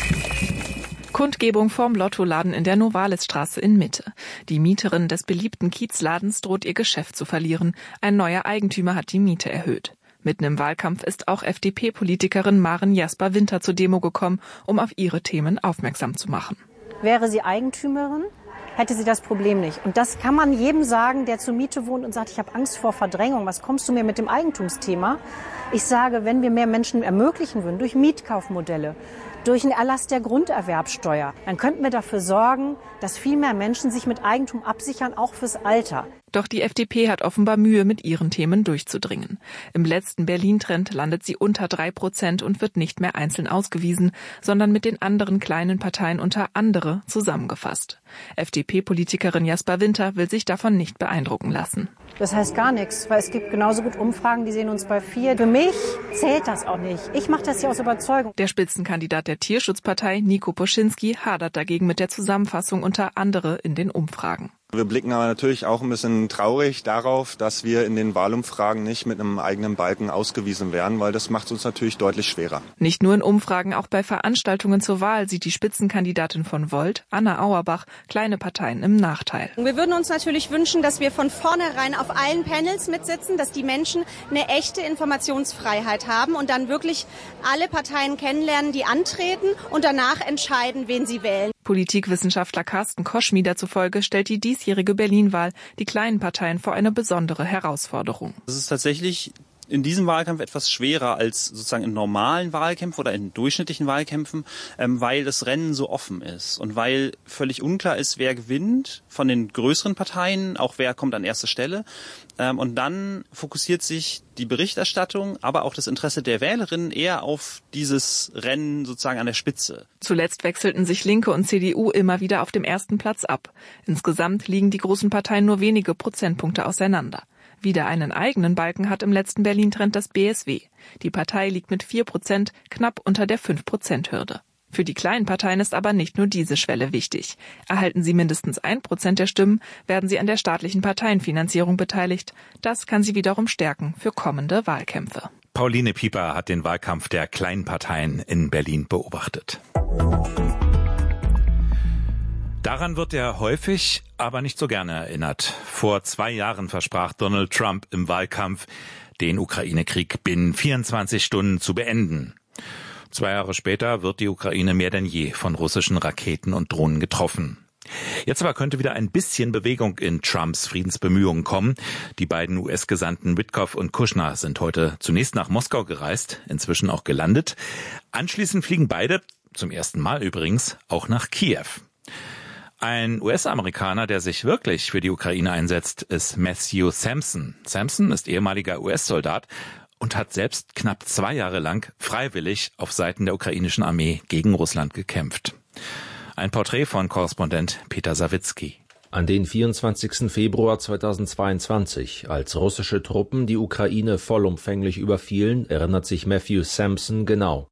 Kundgebung vorm Lottoladen in der Novalisstraße in Mitte. Die Mieterin des beliebten Kiezladens droht ihr Geschäft zu verlieren. Ein neuer Eigentümer hat die Miete erhöht. Mitten im Wahlkampf ist auch FDP-Politikerin Maren Jasper-Winter zur Demo gekommen, um auf ihre Themen aufmerksam zu machen. Wäre sie Eigentümerin, hätte sie das Problem nicht. Und das kann man jedem sagen, der zur Miete wohnt und sagt, ich habe Angst vor Verdrängung. Was kommst du mir mit dem Eigentumsthema? Ich sage, wenn wir mehr Menschen ermöglichen würden, durch Mietkaufmodelle, durch einen Erlass der Grunderwerbsteuer, dann könnten wir dafür sorgen, dass viel mehr Menschen sich mit Eigentum absichern, auch fürs Alter. Doch die FDP hat offenbar Mühe, mit ihren Themen durchzudringen. Im letzten Berlin-Trend landet sie unter 3% und wird nicht mehr einzeln ausgewiesen, sondern mit den anderen kleinen Parteien unter andere zusammengefasst. FDP-Politikerin Jasper-Winter will sich davon nicht beeindrucken lassen. Das heißt gar nichts, weil es gibt genauso gut Umfragen, die sehen uns bei 4. Für mich zählt das auch nicht. Ich mache das hier aus Überzeugung. Der Spitzenkandidat der Tierschutzpartei, Nico Poschinski, hadert dagegen mit der Zusammenfassung unter andere in den Umfragen. Wir blicken aber natürlich auch ein bisschen traurig darauf, dass wir in den Wahlumfragen nicht mit einem eigenen Balken ausgewiesen werden, weil das macht es uns natürlich deutlich schwerer. Nicht nur in Umfragen, auch bei Veranstaltungen zur Wahl sieht die Spitzenkandidatin von Volt, Anna Auerbach, kleine Parteien im Nachteil. Wir würden uns natürlich wünschen, dass wir von vornherein auf allen Panels mitsitzen, dass die Menschen eine echte Informationsfreiheit haben und dann wirklich alle Parteien kennenlernen, die antreten und danach entscheiden, wen sie wählen. Politikwissenschaftler Carsten Koschmieder zufolge stellt die diesjährige Berlin-Wahl die kleinen Parteien vor eine besondere Herausforderung. Es ist tatsächlich in diesem Wahlkampf etwas schwerer als sozusagen in normalen Wahlkämpfen oder in durchschnittlichen Wahlkämpfen, weil das Rennen so offen ist und weil völlig unklar ist, wer gewinnt von den größeren Parteien, auch wer kommt an erste Stelle. Und dann fokussiert sich die Berichterstattung, aber auch das Interesse der Wählerinnen eher auf dieses Rennen sozusagen an der Spitze. Zuletzt wechselten sich Linke und CDU immer wieder auf dem ersten Platz ab. Insgesamt liegen die großen Parteien nur wenige Prozentpunkte auseinander. Wieder einen eigenen Balken hat im letzten Berlin-Trend das BSW. Die Partei liegt mit 4% knapp unter der 5%-Hürde. Für die kleinen Parteien ist aber nicht nur diese Schwelle wichtig. Erhalten sie mindestens 1% der Stimmen, werden sie an der staatlichen Parteienfinanzierung beteiligt. Das kann sie wiederum stärken für kommende Wahlkämpfe. Pauline Pieper hat den Wahlkampf der kleinen Parteien in Berlin beobachtet. Daran wird er häufig, aber nicht so gerne erinnert. Vor 2 Jahren versprach Donald Trump im Wahlkampf, den Ukraine-Krieg binnen 24 Stunden zu beenden. 2 Jahre später wird die Ukraine mehr denn je von russischen Raketen und Drohnen getroffen. Jetzt aber könnte wieder ein bisschen Bewegung in Trumps Friedensbemühungen kommen. Die beiden US-Gesandten Witkoff und Kushner sind heute zunächst nach Moskau gereist, inzwischen auch gelandet. Anschließend fliegen beide, zum ersten Mal übrigens, auch nach Kiew. Ein US-Amerikaner, der sich wirklich für die Ukraine einsetzt, ist Matthew Sampson. Sampson ist ehemaliger US-Soldat und hat selbst knapp 2 Jahre lang freiwillig auf Seiten der ukrainischen Armee gegen Russland gekämpft. Ein Porträt von Korrespondent Peter Sawicki. An den 24. Februar 2022, als russische Truppen die Ukraine vollumfänglich überfielen, erinnert sich Matthew Sampson genau.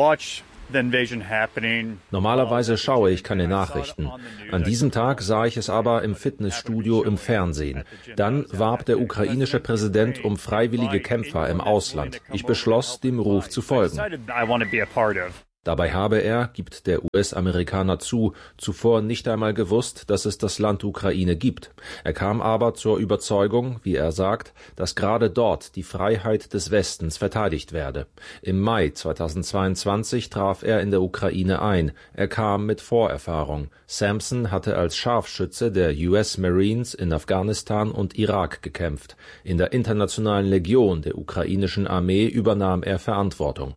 Normalerweise schaue ich keine Nachrichten. An diesem Tag sah ich es aber im Fitnessstudio im Fernsehen. Dann warb der ukrainische Präsident um freiwillige Kämpfer im Ausland. Ich beschloss, dem Ruf zu folgen. Dabei habe er, gibt der US-Amerikaner zu, zuvor nicht einmal gewusst, dass es das Land Ukraine gibt. Er kam aber zur Überzeugung, wie er sagt, dass gerade dort die Freiheit des Westens verteidigt werde. Im Mai 2022 traf er in der Ukraine ein. Er kam mit Vorerfahrung. Sampson hatte als Scharfschütze der US Marines in Afghanistan und Irak gekämpft. In der Internationalen Legion der ukrainischen Armee übernahm er Verantwortung.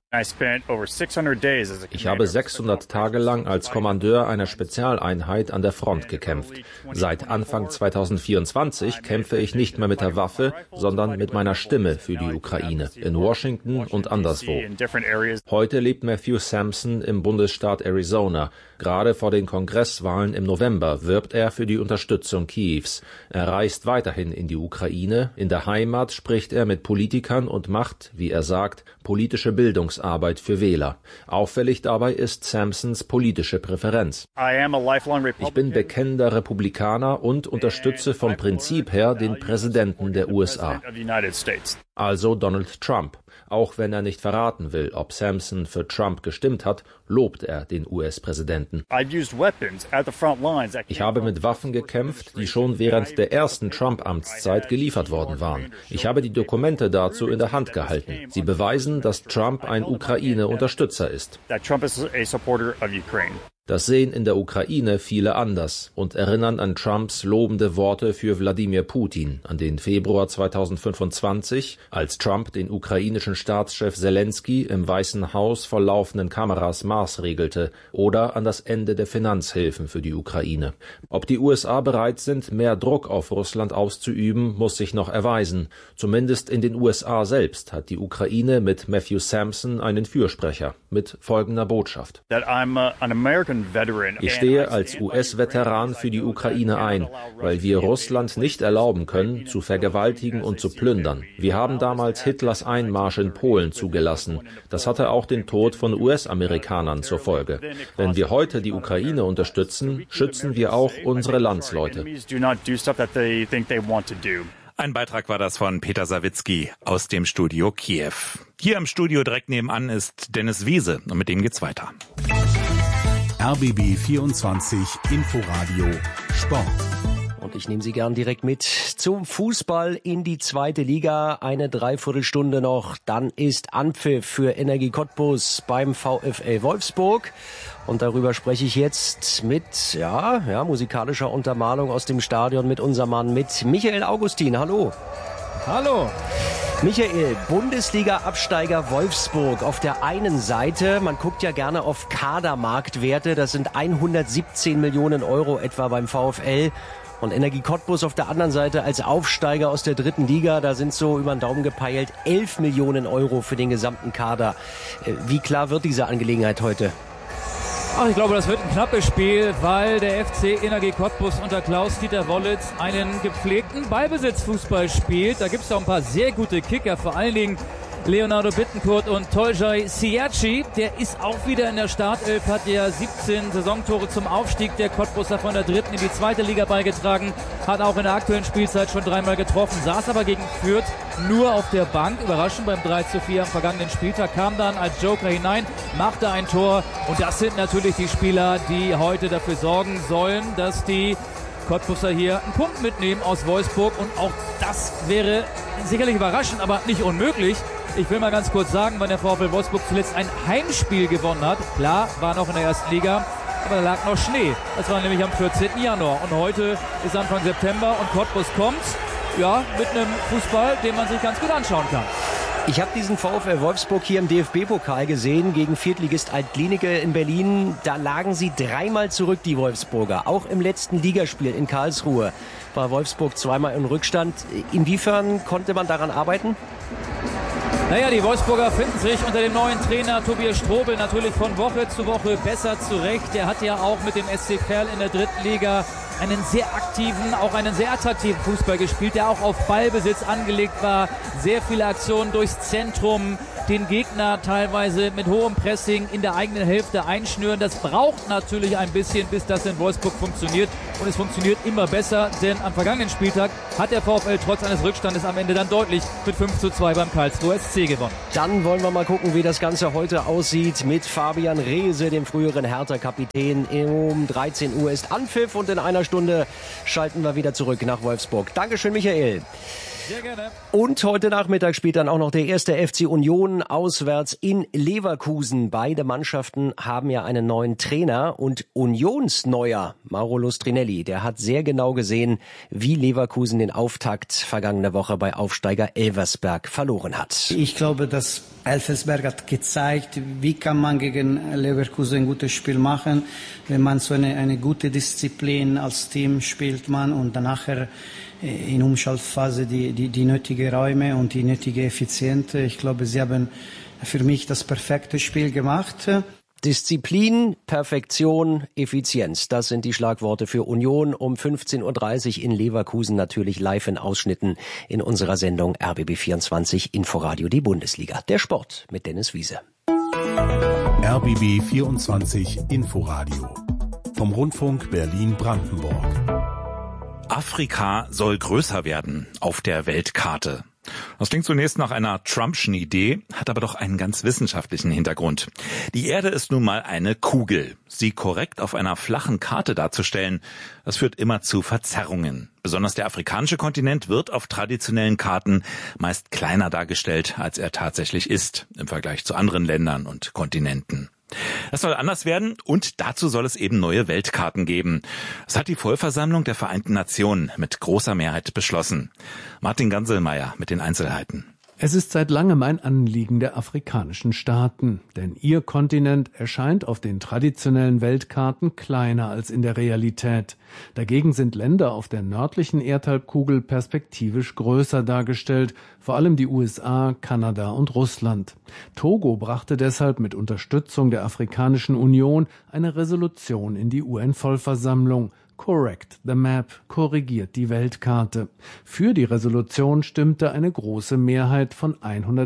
Ich habe 600 Tage lang als Kommandeur einer Spezialeinheit an der Front gekämpft. Seit Anfang 2024 kämpfe ich nicht mehr mit der Waffe, sondern mit meiner Stimme für die Ukraine, in Washington und anderswo. Heute lebt Matthew Sampson im Bundesstaat Arizona. Gerade vor den Kongresswahlen im November wirbt er für die Unterstützung Kiews. Er reist weiterhin in die Ukraine. In der Heimat spricht er mit Politikern und macht, wie er sagt, politische Bildungsarbeit für Wähler. Auffällig dabei ist Sampsons politische Präferenz. Ich bin bekennender Republikaner und unterstütze vom Prinzip her den Präsidenten der USA. Also Donald Trump. Auch wenn er nicht verraten will, ob Sampson für Trump gestimmt hat, lobt er den US-Präsidenten. Ich habe mit Waffen gekämpft, die schon während der ersten Trump-Amtszeit geliefert worden waren. Ich habe die Dokumente dazu in der Hand gehalten. Sie beweisen, dass Trump ein Ukraine-Unterstützer ist. Das sehen in der Ukraine viele anders und erinnern an Trumps lobende Worte für Wladimir Putin, an den Februar 2025, als Trump den ukrainischen Staatschef Zelensky im Weißen Haus vor laufenden Kameras maßregelte, oder an das Ende der Finanzhilfen für die Ukraine. Ob die USA bereit sind, mehr Druck auf Russland auszuüben, muss sich noch erweisen. Zumindest in den USA selbst hat die Ukraine mit Matthew Sampson einen Fürsprecher mit folgender Botschaft. Ich stehe als US-Veteran für die Ukraine ein, weil wir Russland nicht erlauben können, zu vergewaltigen und zu plündern. Wir haben damals Hitlers Einmarsch in Polen zugelassen. Das hatte auch den Tod von US-Amerikanern zur Folge. Wenn wir heute die Ukraine unterstützen, schützen wir auch unsere Landsleute. Ein Beitrag war das von Peter Sawicki aus dem Studio Kiew. Hier im Studio direkt nebenan ist Dennis Wiese und mit dem geht's weiter. RBB 24 Inforadio Sport. Und ich nehme Sie gern direkt mit zum Fußball in die 2. Liga. Eine Dreiviertelstunde noch, dann ist Anpfiff für Energie Cottbus beim VfL Wolfsburg. Und darüber spreche ich jetzt mit musikalischer Untermalung aus dem Stadion mit unserem Mann, mit Michael Augustin. Hallo. Hallo. Michael, Bundesliga-Absteiger Wolfsburg auf der einen Seite, man guckt ja gerne auf Kadermarktwerte, das sind 117 Millionen Euro etwa beim VfL. Und Energie Cottbus auf der anderen Seite als Aufsteiger aus der 3. Liga, da sind so über den Daumen gepeilt 11 Millionen Euro für den gesamten Kader. Wie klar wird diese Angelegenheit heute? Ach, ich glaube, das wird ein knappes Spiel, weil der FC Energie Cottbus unter Klaus-Dieter Wollitz einen gepflegten Ballbesitzfußball spielt. Da gibt es auch ein paar sehr gute Kicker, vor allen Dingen Leonardo Bittencourt und Tolgay Siaci. Der ist auch wieder in der Startelf, hat ja 17 Saisontore zum Aufstieg der Cottbusser von der 3. in die 2. Liga beigetragen, hat auch in der aktuellen Spielzeit schon 3-mal getroffen, saß aber gegen Fürth nur auf der Bank, überraschend beim 3:4 am vergangenen Spieltag, kam dann als Joker hinein, machte ein Tor und das sind natürlich die Spieler, die heute dafür sorgen sollen, dass die Cottbusser hier einen Punkt mitnehmen aus Wolfsburg und auch das wäre sicherlich überraschend, aber nicht unmöglich. Ich will mal ganz kurz sagen, wann der VfL Wolfsburg zuletzt ein Heimspiel gewonnen hat. Klar, war noch in der 1. Liga, aber da lag noch Schnee. Das war nämlich am 14. Januar und heute ist Anfang September und Cottbus kommt, ja, mit einem Fußball, den man sich ganz gut anschauen kann. Ich habe diesen VfL Wolfsburg hier im DFB-Pokal gesehen gegen Viertligist Alt-Glienicke in Berlin. Da lagen sie 3-mal zurück, die Wolfsburger. Auch im letzten Ligaspiel in Karlsruhe war Wolfsburg 2-mal im Rückstand. Inwiefern konnte man daran arbeiten? Naja, die Wolfsburger finden sich unter dem neuen Trainer Tobias Strobel natürlich von Woche zu Woche besser zurecht. Der hat ja auch mit dem SC Verl in der 3. Liga einen sehr aktiven, auch einen sehr attraktiven Fußball gespielt, der auch auf Ballbesitz angelegt war. Sehr viele Aktionen durchs Zentrum, den Gegner teilweise mit hohem Pressing in der eigenen Hälfte einschnüren. Das braucht natürlich ein bisschen, bis das in Wolfsburg funktioniert. Und es funktioniert immer besser, denn am vergangenen Spieltag hat der VfL trotz eines Rückstandes am Ende dann deutlich mit 5:2 beim Karlsruher SC gewonnen. Dann wollen wir mal gucken, wie das Ganze heute aussieht mit Fabian Reese, dem früheren Hertha-Kapitän. Um 13 Uhr ist Anpfiff und in einer Stunde schalten wir wieder zurück nach Wolfsburg. Dankeschön, Michael. Sehr gerne. Und heute Nachmittag spielt dann auch noch der 1. FC Union auswärts in Leverkusen. Beide Mannschaften haben ja einen neuen Trainer und Unionsneuer Mauro Lustrinelli, der hat sehr genau gesehen, wie Leverkusen den Auftakt vergangene Woche bei Aufsteiger Elversberg verloren hat. Ich glaube, dass Elversberg hat gezeigt, wie kann man gegen Leverkusen ein gutes Spiel machen, wenn man so eine gute Disziplin als Team spielt man und danach in Umschaltphase die nötigen Räume und die nötige Effizienz. Ich glaube, sie haben für mich das perfekte Spiel gemacht. Disziplin, Perfektion, Effizienz. Das sind die Schlagworte für Union um 15:30 Uhr in Leverkusen, natürlich live in Ausschnitten in unserer Sendung RBB24 Inforadio, die Bundesliga. Der Sport mit Dennis Wiese. RBB24 Inforadio vom Rundfunk Berlin-Brandenburg. Afrika soll größer werden auf der Weltkarte. Das klingt zunächst nach einer Trumpschen Idee, hat aber doch einen ganz wissenschaftlichen Hintergrund. Die Erde ist nun mal eine Kugel. Sie korrekt auf einer flachen Karte darzustellen, das führt immer zu Verzerrungen. Besonders der afrikanische Kontinent wird auf traditionellen Karten meist kleiner dargestellt, als er tatsächlich ist, im Vergleich zu anderen Ländern und Kontinenten. Das soll anders werden und dazu soll es eben neue Weltkarten geben. Das hat die Vollversammlung der Vereinten Nationen mit großer Mehrheit beschlossen. Martin Ganselmeier mit den Einzelheiten. Es ist seit langem ein Anliegen der afrikanischen Staaten, denn ihr Kontinent erscheint auf den traditionellen Weltkarten kleiner als in der Realität. Dagegen sind Länder auf der nördlichen Erdhalbkugel perspektivisch größer dargestellt, vor allem die USA, Kanada und Russland. Togo brachte deshalb mit Unterstützung der Afrikanischen Union eine Resolution in die UN-Vollversammlung. Correct the Map, korrigiert die Weltkarte. Für die Resolution stimmte eine große Mehrheit von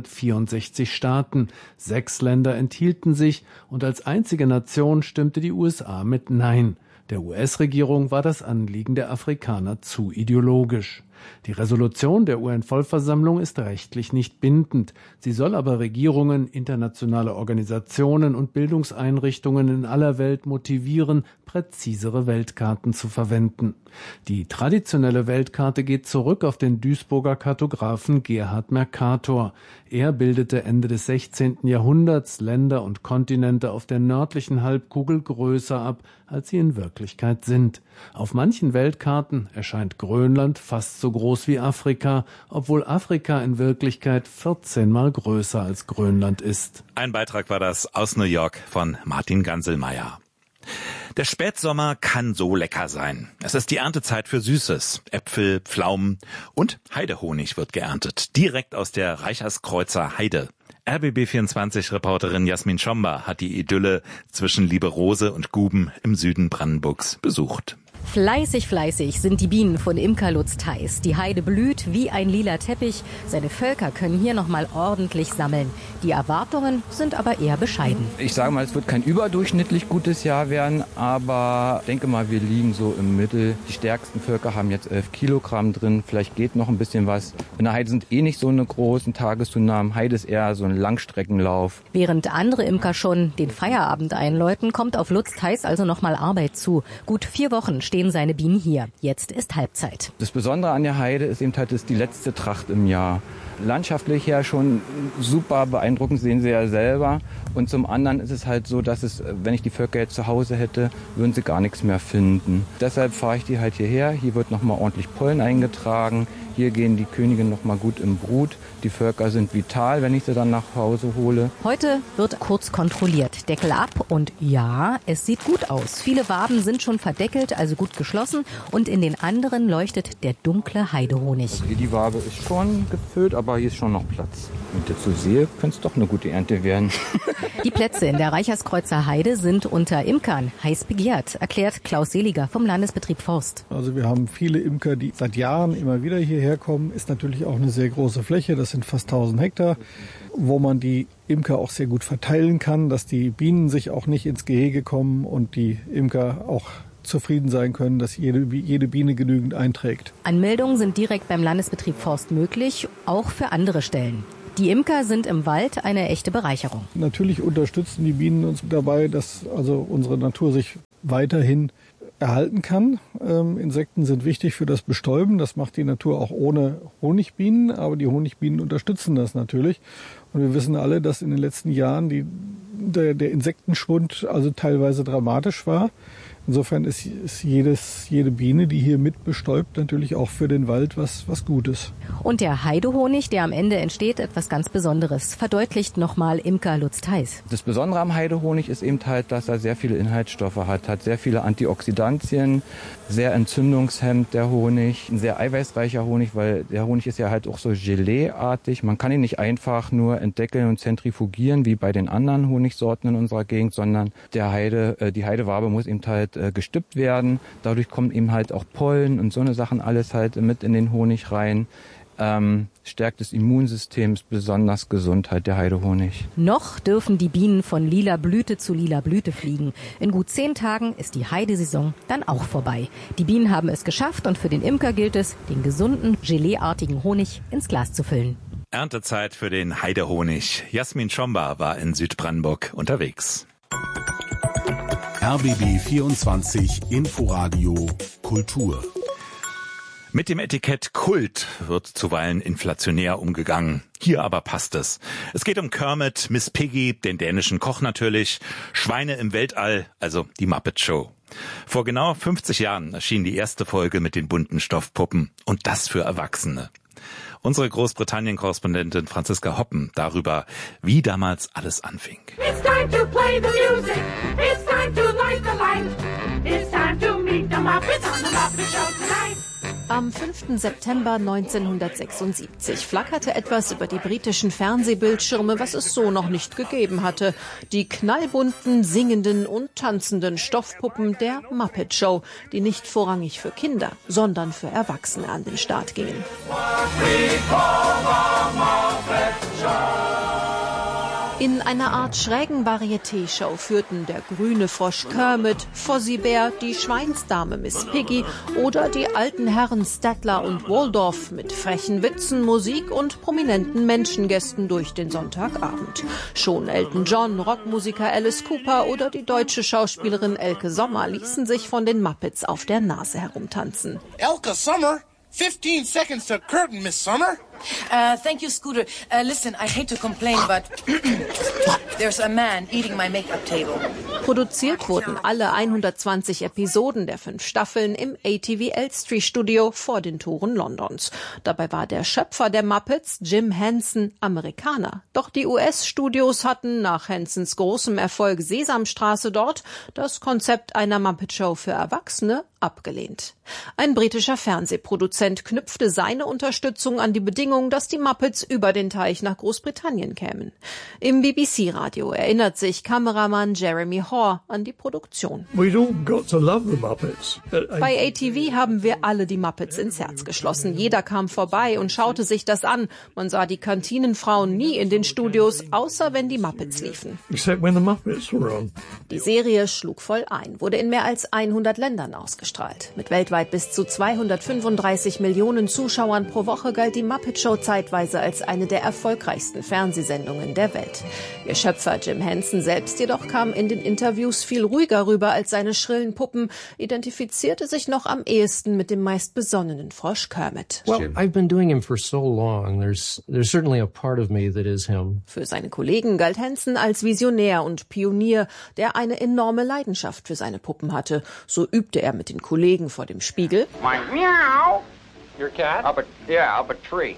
164 Staaten. 6 Länder enthielten sich und als einzige Nation stimmte die USA mit Nein. Der US-Regierung war das Anliegen der Afrikaner zu ideologisch. Die Resolution der UN-Vollversammlung ist rechtlich nicht bindend. Sie soll aber Regierungen, internationale Organisationen und Bildungseinrichtungen in aller Welt motivieren, präzisere Weltkarten zu verwenden. Die traditionelle Weltkarte geht zurück auf den Duisburger Kartografen Gerhard Mercator. Er bildete Ende des 16. Jahrhunderts Länder und Kontinente auf der nördlichen Halbkugel größer ab, als sie in Wirklichkeit sind. Auf manchen Weltkarten erscheint Grönland fast so groß wie Afrika, obwohl Afrika in Wirklichkeit 14-mal größer als Grönland ist. Ein Beitrag war das aus New York von Martin Ganselmeier. Der Spätsommer kann so lecker sein. Es ist die Erntezeit für Süßes. Äpfel, Pflaumen und Heidehonig wird geerntet. Direkt aus der Reicherskreuzer Heide. RBB24-Reporterin Jasmin Schomba hat die Idylle zwischen Lieberose und Guben im Süden Brandenburgs besucht. Fleißig sind die Bienen von Imker Lutz Theis. Die Heide blüht wie ein lila Teppich. Seine Völker können hier noch mal ordentlich sammeln. Die Erwartungen sind aber eher bescheiden. Ich sage mal, es wird kein überdurchschnittlich gutes Jahr werden, aber ich denke mal, wir liegen so im Mittel. Die stärksten Völker haben jetzt 11 Kilogramm drin. Vielleicht geht noch ein bisschen was. In der Heide sind nicht so eine großen Tageszunahmen. Heide ist eher so ein Langstreckenlauf. Während andere Imker schon den Feierabend einläuten, kommt auf Lutz Theis also noch mal Arbeit zu. Gut 4 Wochen stehen seine Bienen hier. Jetzt ist Halbzeit. Das Besondere an der Heide ist eben halt, das ist die letzte Tracht im Jahr. Landschaftlich her schon super beeindruckend, sehen Sie ja selber. Und zum anderen ist es halt so, dass wenn ich die Völker jetzt zu Hause hätte, würden sie gar nichts mehr finden. Deshalb fahre ich die halt hierher. Hier wird nochmal ordentlich Pollen eingetragen. Hier gehen die Königinnen nochmal gut im Brut. Die Völker sind vital, wenn ich sie dann nach Hause hole. Heute wird kurz kontrolliert. Deckel ab und ja, es sieht gut aus. Viele Waben sind schon verdeckelt, also gut geschlossen. Und in den anderen leuchtet der dunkle Heidehonig. Also die Wabe ist schon gefüllt, aber hier ist schon noch Platz. Wenn ich das so sehe, könnte es doch eine gute Ernte werden. Die Plätze in der Reicherskreuzer Heide sind unter Imkern heiß begehrt, erklärt Klaus Seliger vom Landesbetrieb Forst. Also wir haben viele Imker, die seit Jahren immer wieder hierher kommen. Ist natürlich auch eine sehr große Fläche, das sind fast 1000 Hektar, wo man die Imker auch sehr gut verteilen kann, dass die Bienen sich auch nicht ins Gehege kommen und die Imker auch zufrieden sein können, dass jede Biene genügend einträgt. Anmeldungen sind direkt beim Landesbetrieb Forst möglich, auch für andere Stellen. Die Imker sind im Wald eine echte Bereicherung. Natürlich unterstützen die Bienen uns dabei, dass also unsere Natur sich weiterhin erhalten kann. Insekten sind wichtig für das Bestäuben. Das macht die Natur auch ohne Honigbienen, aber die Honigbienen unterstützen das natürlich. Und wir wissen alle, dass in den letzten Jahren der Insektenschwund also teilweise dramatisch war. Insofern ist jede Biene, die hier mit bestäubt, natürlich auch für den Wald was Gutes. Und der Heidehonig, der am Ende entsteht, etwas ganz Besonderes, verdeutlicht nochmal Imker Lutz Theis. Das Besondere am Heidehonig ist eben halt, dass er sehr viele Inhaltsstoffe hat sehr viele Antioxidantien, sehr entzündungshemmend der Honig, ein sehr eiweißreicher Honig, weil der Honig ist ja halt auch so Gelee-artig. Man kann ihn nicht einfach nur entdeckeln und zentrifugieren wie bei den anderen Honigsorten in unserer Gegend, sondern die Heidewabe muss eben halt gestüppt werden. Dadurch kommen eben halt auch Pollen und so eine Sachen alles halt mit in den Honig rein. Stärkt das Immunsystem, ist besonders gesund halt der Heidehonig. Noch dürfen die Bienen von lila Blüte zu lila Blüte fliegen. In gut 10 Tagen ist die Heidesaison dann auch vorbei. Die Bienen haben es geschafft und für den Imker gilt es, den gesunden, geleeartigen Honig ins Glas zu füllen. Erntezeit für den Heidehonig. Jasmin Schomba war in Südbrandenburg unterwegs. RBB 24 Inforadio Kultur. Mit dem Etikett Kult wird zuweilen inflationär umgegangen. Hier aber passt es. Es geht um Kermit, Miss Piggy, den dänischen Koch natürlich, Schweine im Weltall, also die Muppet Show. Vor genau 50 Jahren erschien die erste Folge mit den bunten Stoffpuppen. Und das für Erwachsene. Unsere Großbritannien-Korrespondentin Franziska Hoppen darüber, wie damals alles anfing. It's time to play the music. It's time to light the light. It's time to meet the Muppets on the Muppet Show tonight. Am 5. September 1976 flackerte etwas über die britischen Fernsehbildschirme, was es so noch nicht gegeben hatte. Die knallbunten, singenden und tanzenden Stoffpuppen der Muppet Show, die nicht vorrangig für Kinder, sondern für Erwachsene an den Start gingen. In einer Art schrägen Varieté-Show führten der grüne Frosch Kermit, Fozzie Bear, die Schweinsdame Miss Piggy oder die alten Herren Statler und Waldorf mit frechen Witzen, Musik und prominenten Menschengästen durch den Sonntagabend. Schon Elton John, Rockmusiker Alice Cooper oder die deutsche Schauspielerin Elke Sommer ließen sich von den Muppets auf der Nase herumtanzen. Elke Sommer? 15 seconds to curtain, Miss Sommer. Thank you, Scooter. Listen, I hate to complain, but there's a man eating my makeup table. Produziert wurden alle 120 Episoden der 5 Staffeln im ATV Elstree Studio vor den Toren Londons. Dabei war der Schöpfer der Muppets, Jim Henson, Amerikaner. Doch die US-Studios hatten nach Hensons großem Erfolg Sesamstraße dort das Konzept einer Muppet-Show für Erwachsene abgelehnt. Ein britischer Fernsehproduzent knüpfte seine Unterstützung an die Bedingungen Bedingung, dass die Muppets über den Teich nach Großbritannien kämen. Im BBC-Radio erinnert sich Kameramann Jeremy Hoare an die Produktion. We'd all got to love the Muppets. Bei ATV haben wir alle die Muppets ins Herz geschlossen. Jeder kam vorbei und schaute sich das an. Man sah die Kantinenfrauen nie in den Studios, außer wenn die Muppets liefen. Except when the Muppets were on. Die Serie schlug voll ein, wurde in mehr als 100 Ländern ausgestrahlt. Mit weltweit bis zu 235 Millionen Zuschauern pro Woche galt die Muppet Show zeitweise als eine der erfolgreichsten Fernsehsendungen der Welt. Ihr Schöpfer Jim Henson selbst jedoch kam in den Interviews viel ruhiger rüber als seine schrillen Puppen, identifizierte sich noch am ehesten mit dem meist besonnenen Frosch Kermit. Well, I've been doing him for so long. There's certainly a part of me that is him. Für seine Kollegen galt Henson als Visionär und Pionier, der eine enorme Leidenschaft für seine Puppen hatte. So übte er mit den Kollegen vor dem Spiegel. Meow. Your cat? Up a tree.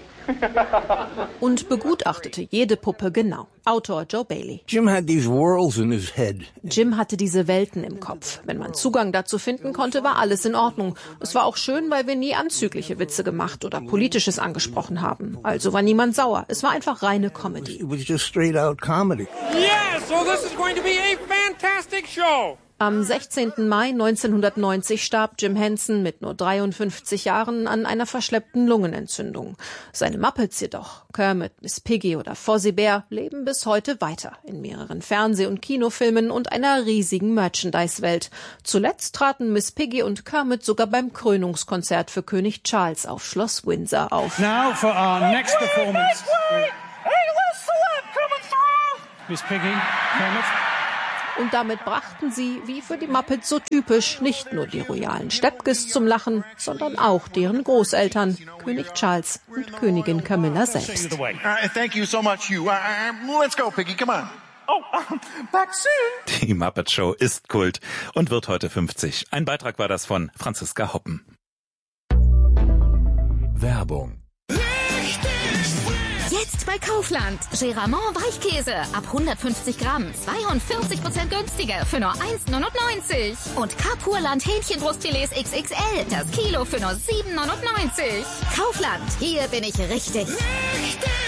Und begutachtete jede Puppe genau. Autor Joe Bailey. Jim had these worlds in his head. Jim hatte diese Welten im Kopf. Wenn man Zugang dazu finden konnte, war alles in Ordnung. Es war auch schön, weil wir nie anzügliche Witze gemacht oder Politisches angesprochen haben. Also war niemand sauer. Es war einfach reine Comedy. It was just straight out comedy. Yeah, so this is going to be a fantastic show. Am 16. Mai 1990 starb Jim Henson mit nur 53 Jahren an einer verschleppten Lungenentzündung. Seine Muppets jedoch, Kermit, Miss Piggy oder Fozzie Bear, leben bis heute weiter in mehreren Fernseh- und Kinofilmen und einer riesigen Merchandise-Welt. Zuletzt traten Miss Piggy und Kermit sogar beim Krönungskonzert für König Charles auf Schloss Windsor auf. Now for our next performance. Hey, little celeb coming through! Miss Piggy, Kermit. Und damit brachten sie, wie für die Muppets so typisch, nicht nur die royalen Steppkes zum Lachen, sondern auch deren Großeltern, König Charles und Königin Camilla selbst. Thank you so much, you. Let's go, Piggy, come on. Oh, back soon. Die Muppet Show ist Kult und wird heute 50. Ein Beitrag war das von Franziska Hoppen. Werbung. Jetzt bei Kaufland. Geramont Weichkäse ab 150 Gramm. 42% günstiger für nur 1,99. Und Kapurland Hähnchenbrustfilets XXL. Das Kilo für nur 7,99. Kaufland. Hier bin ich richtig.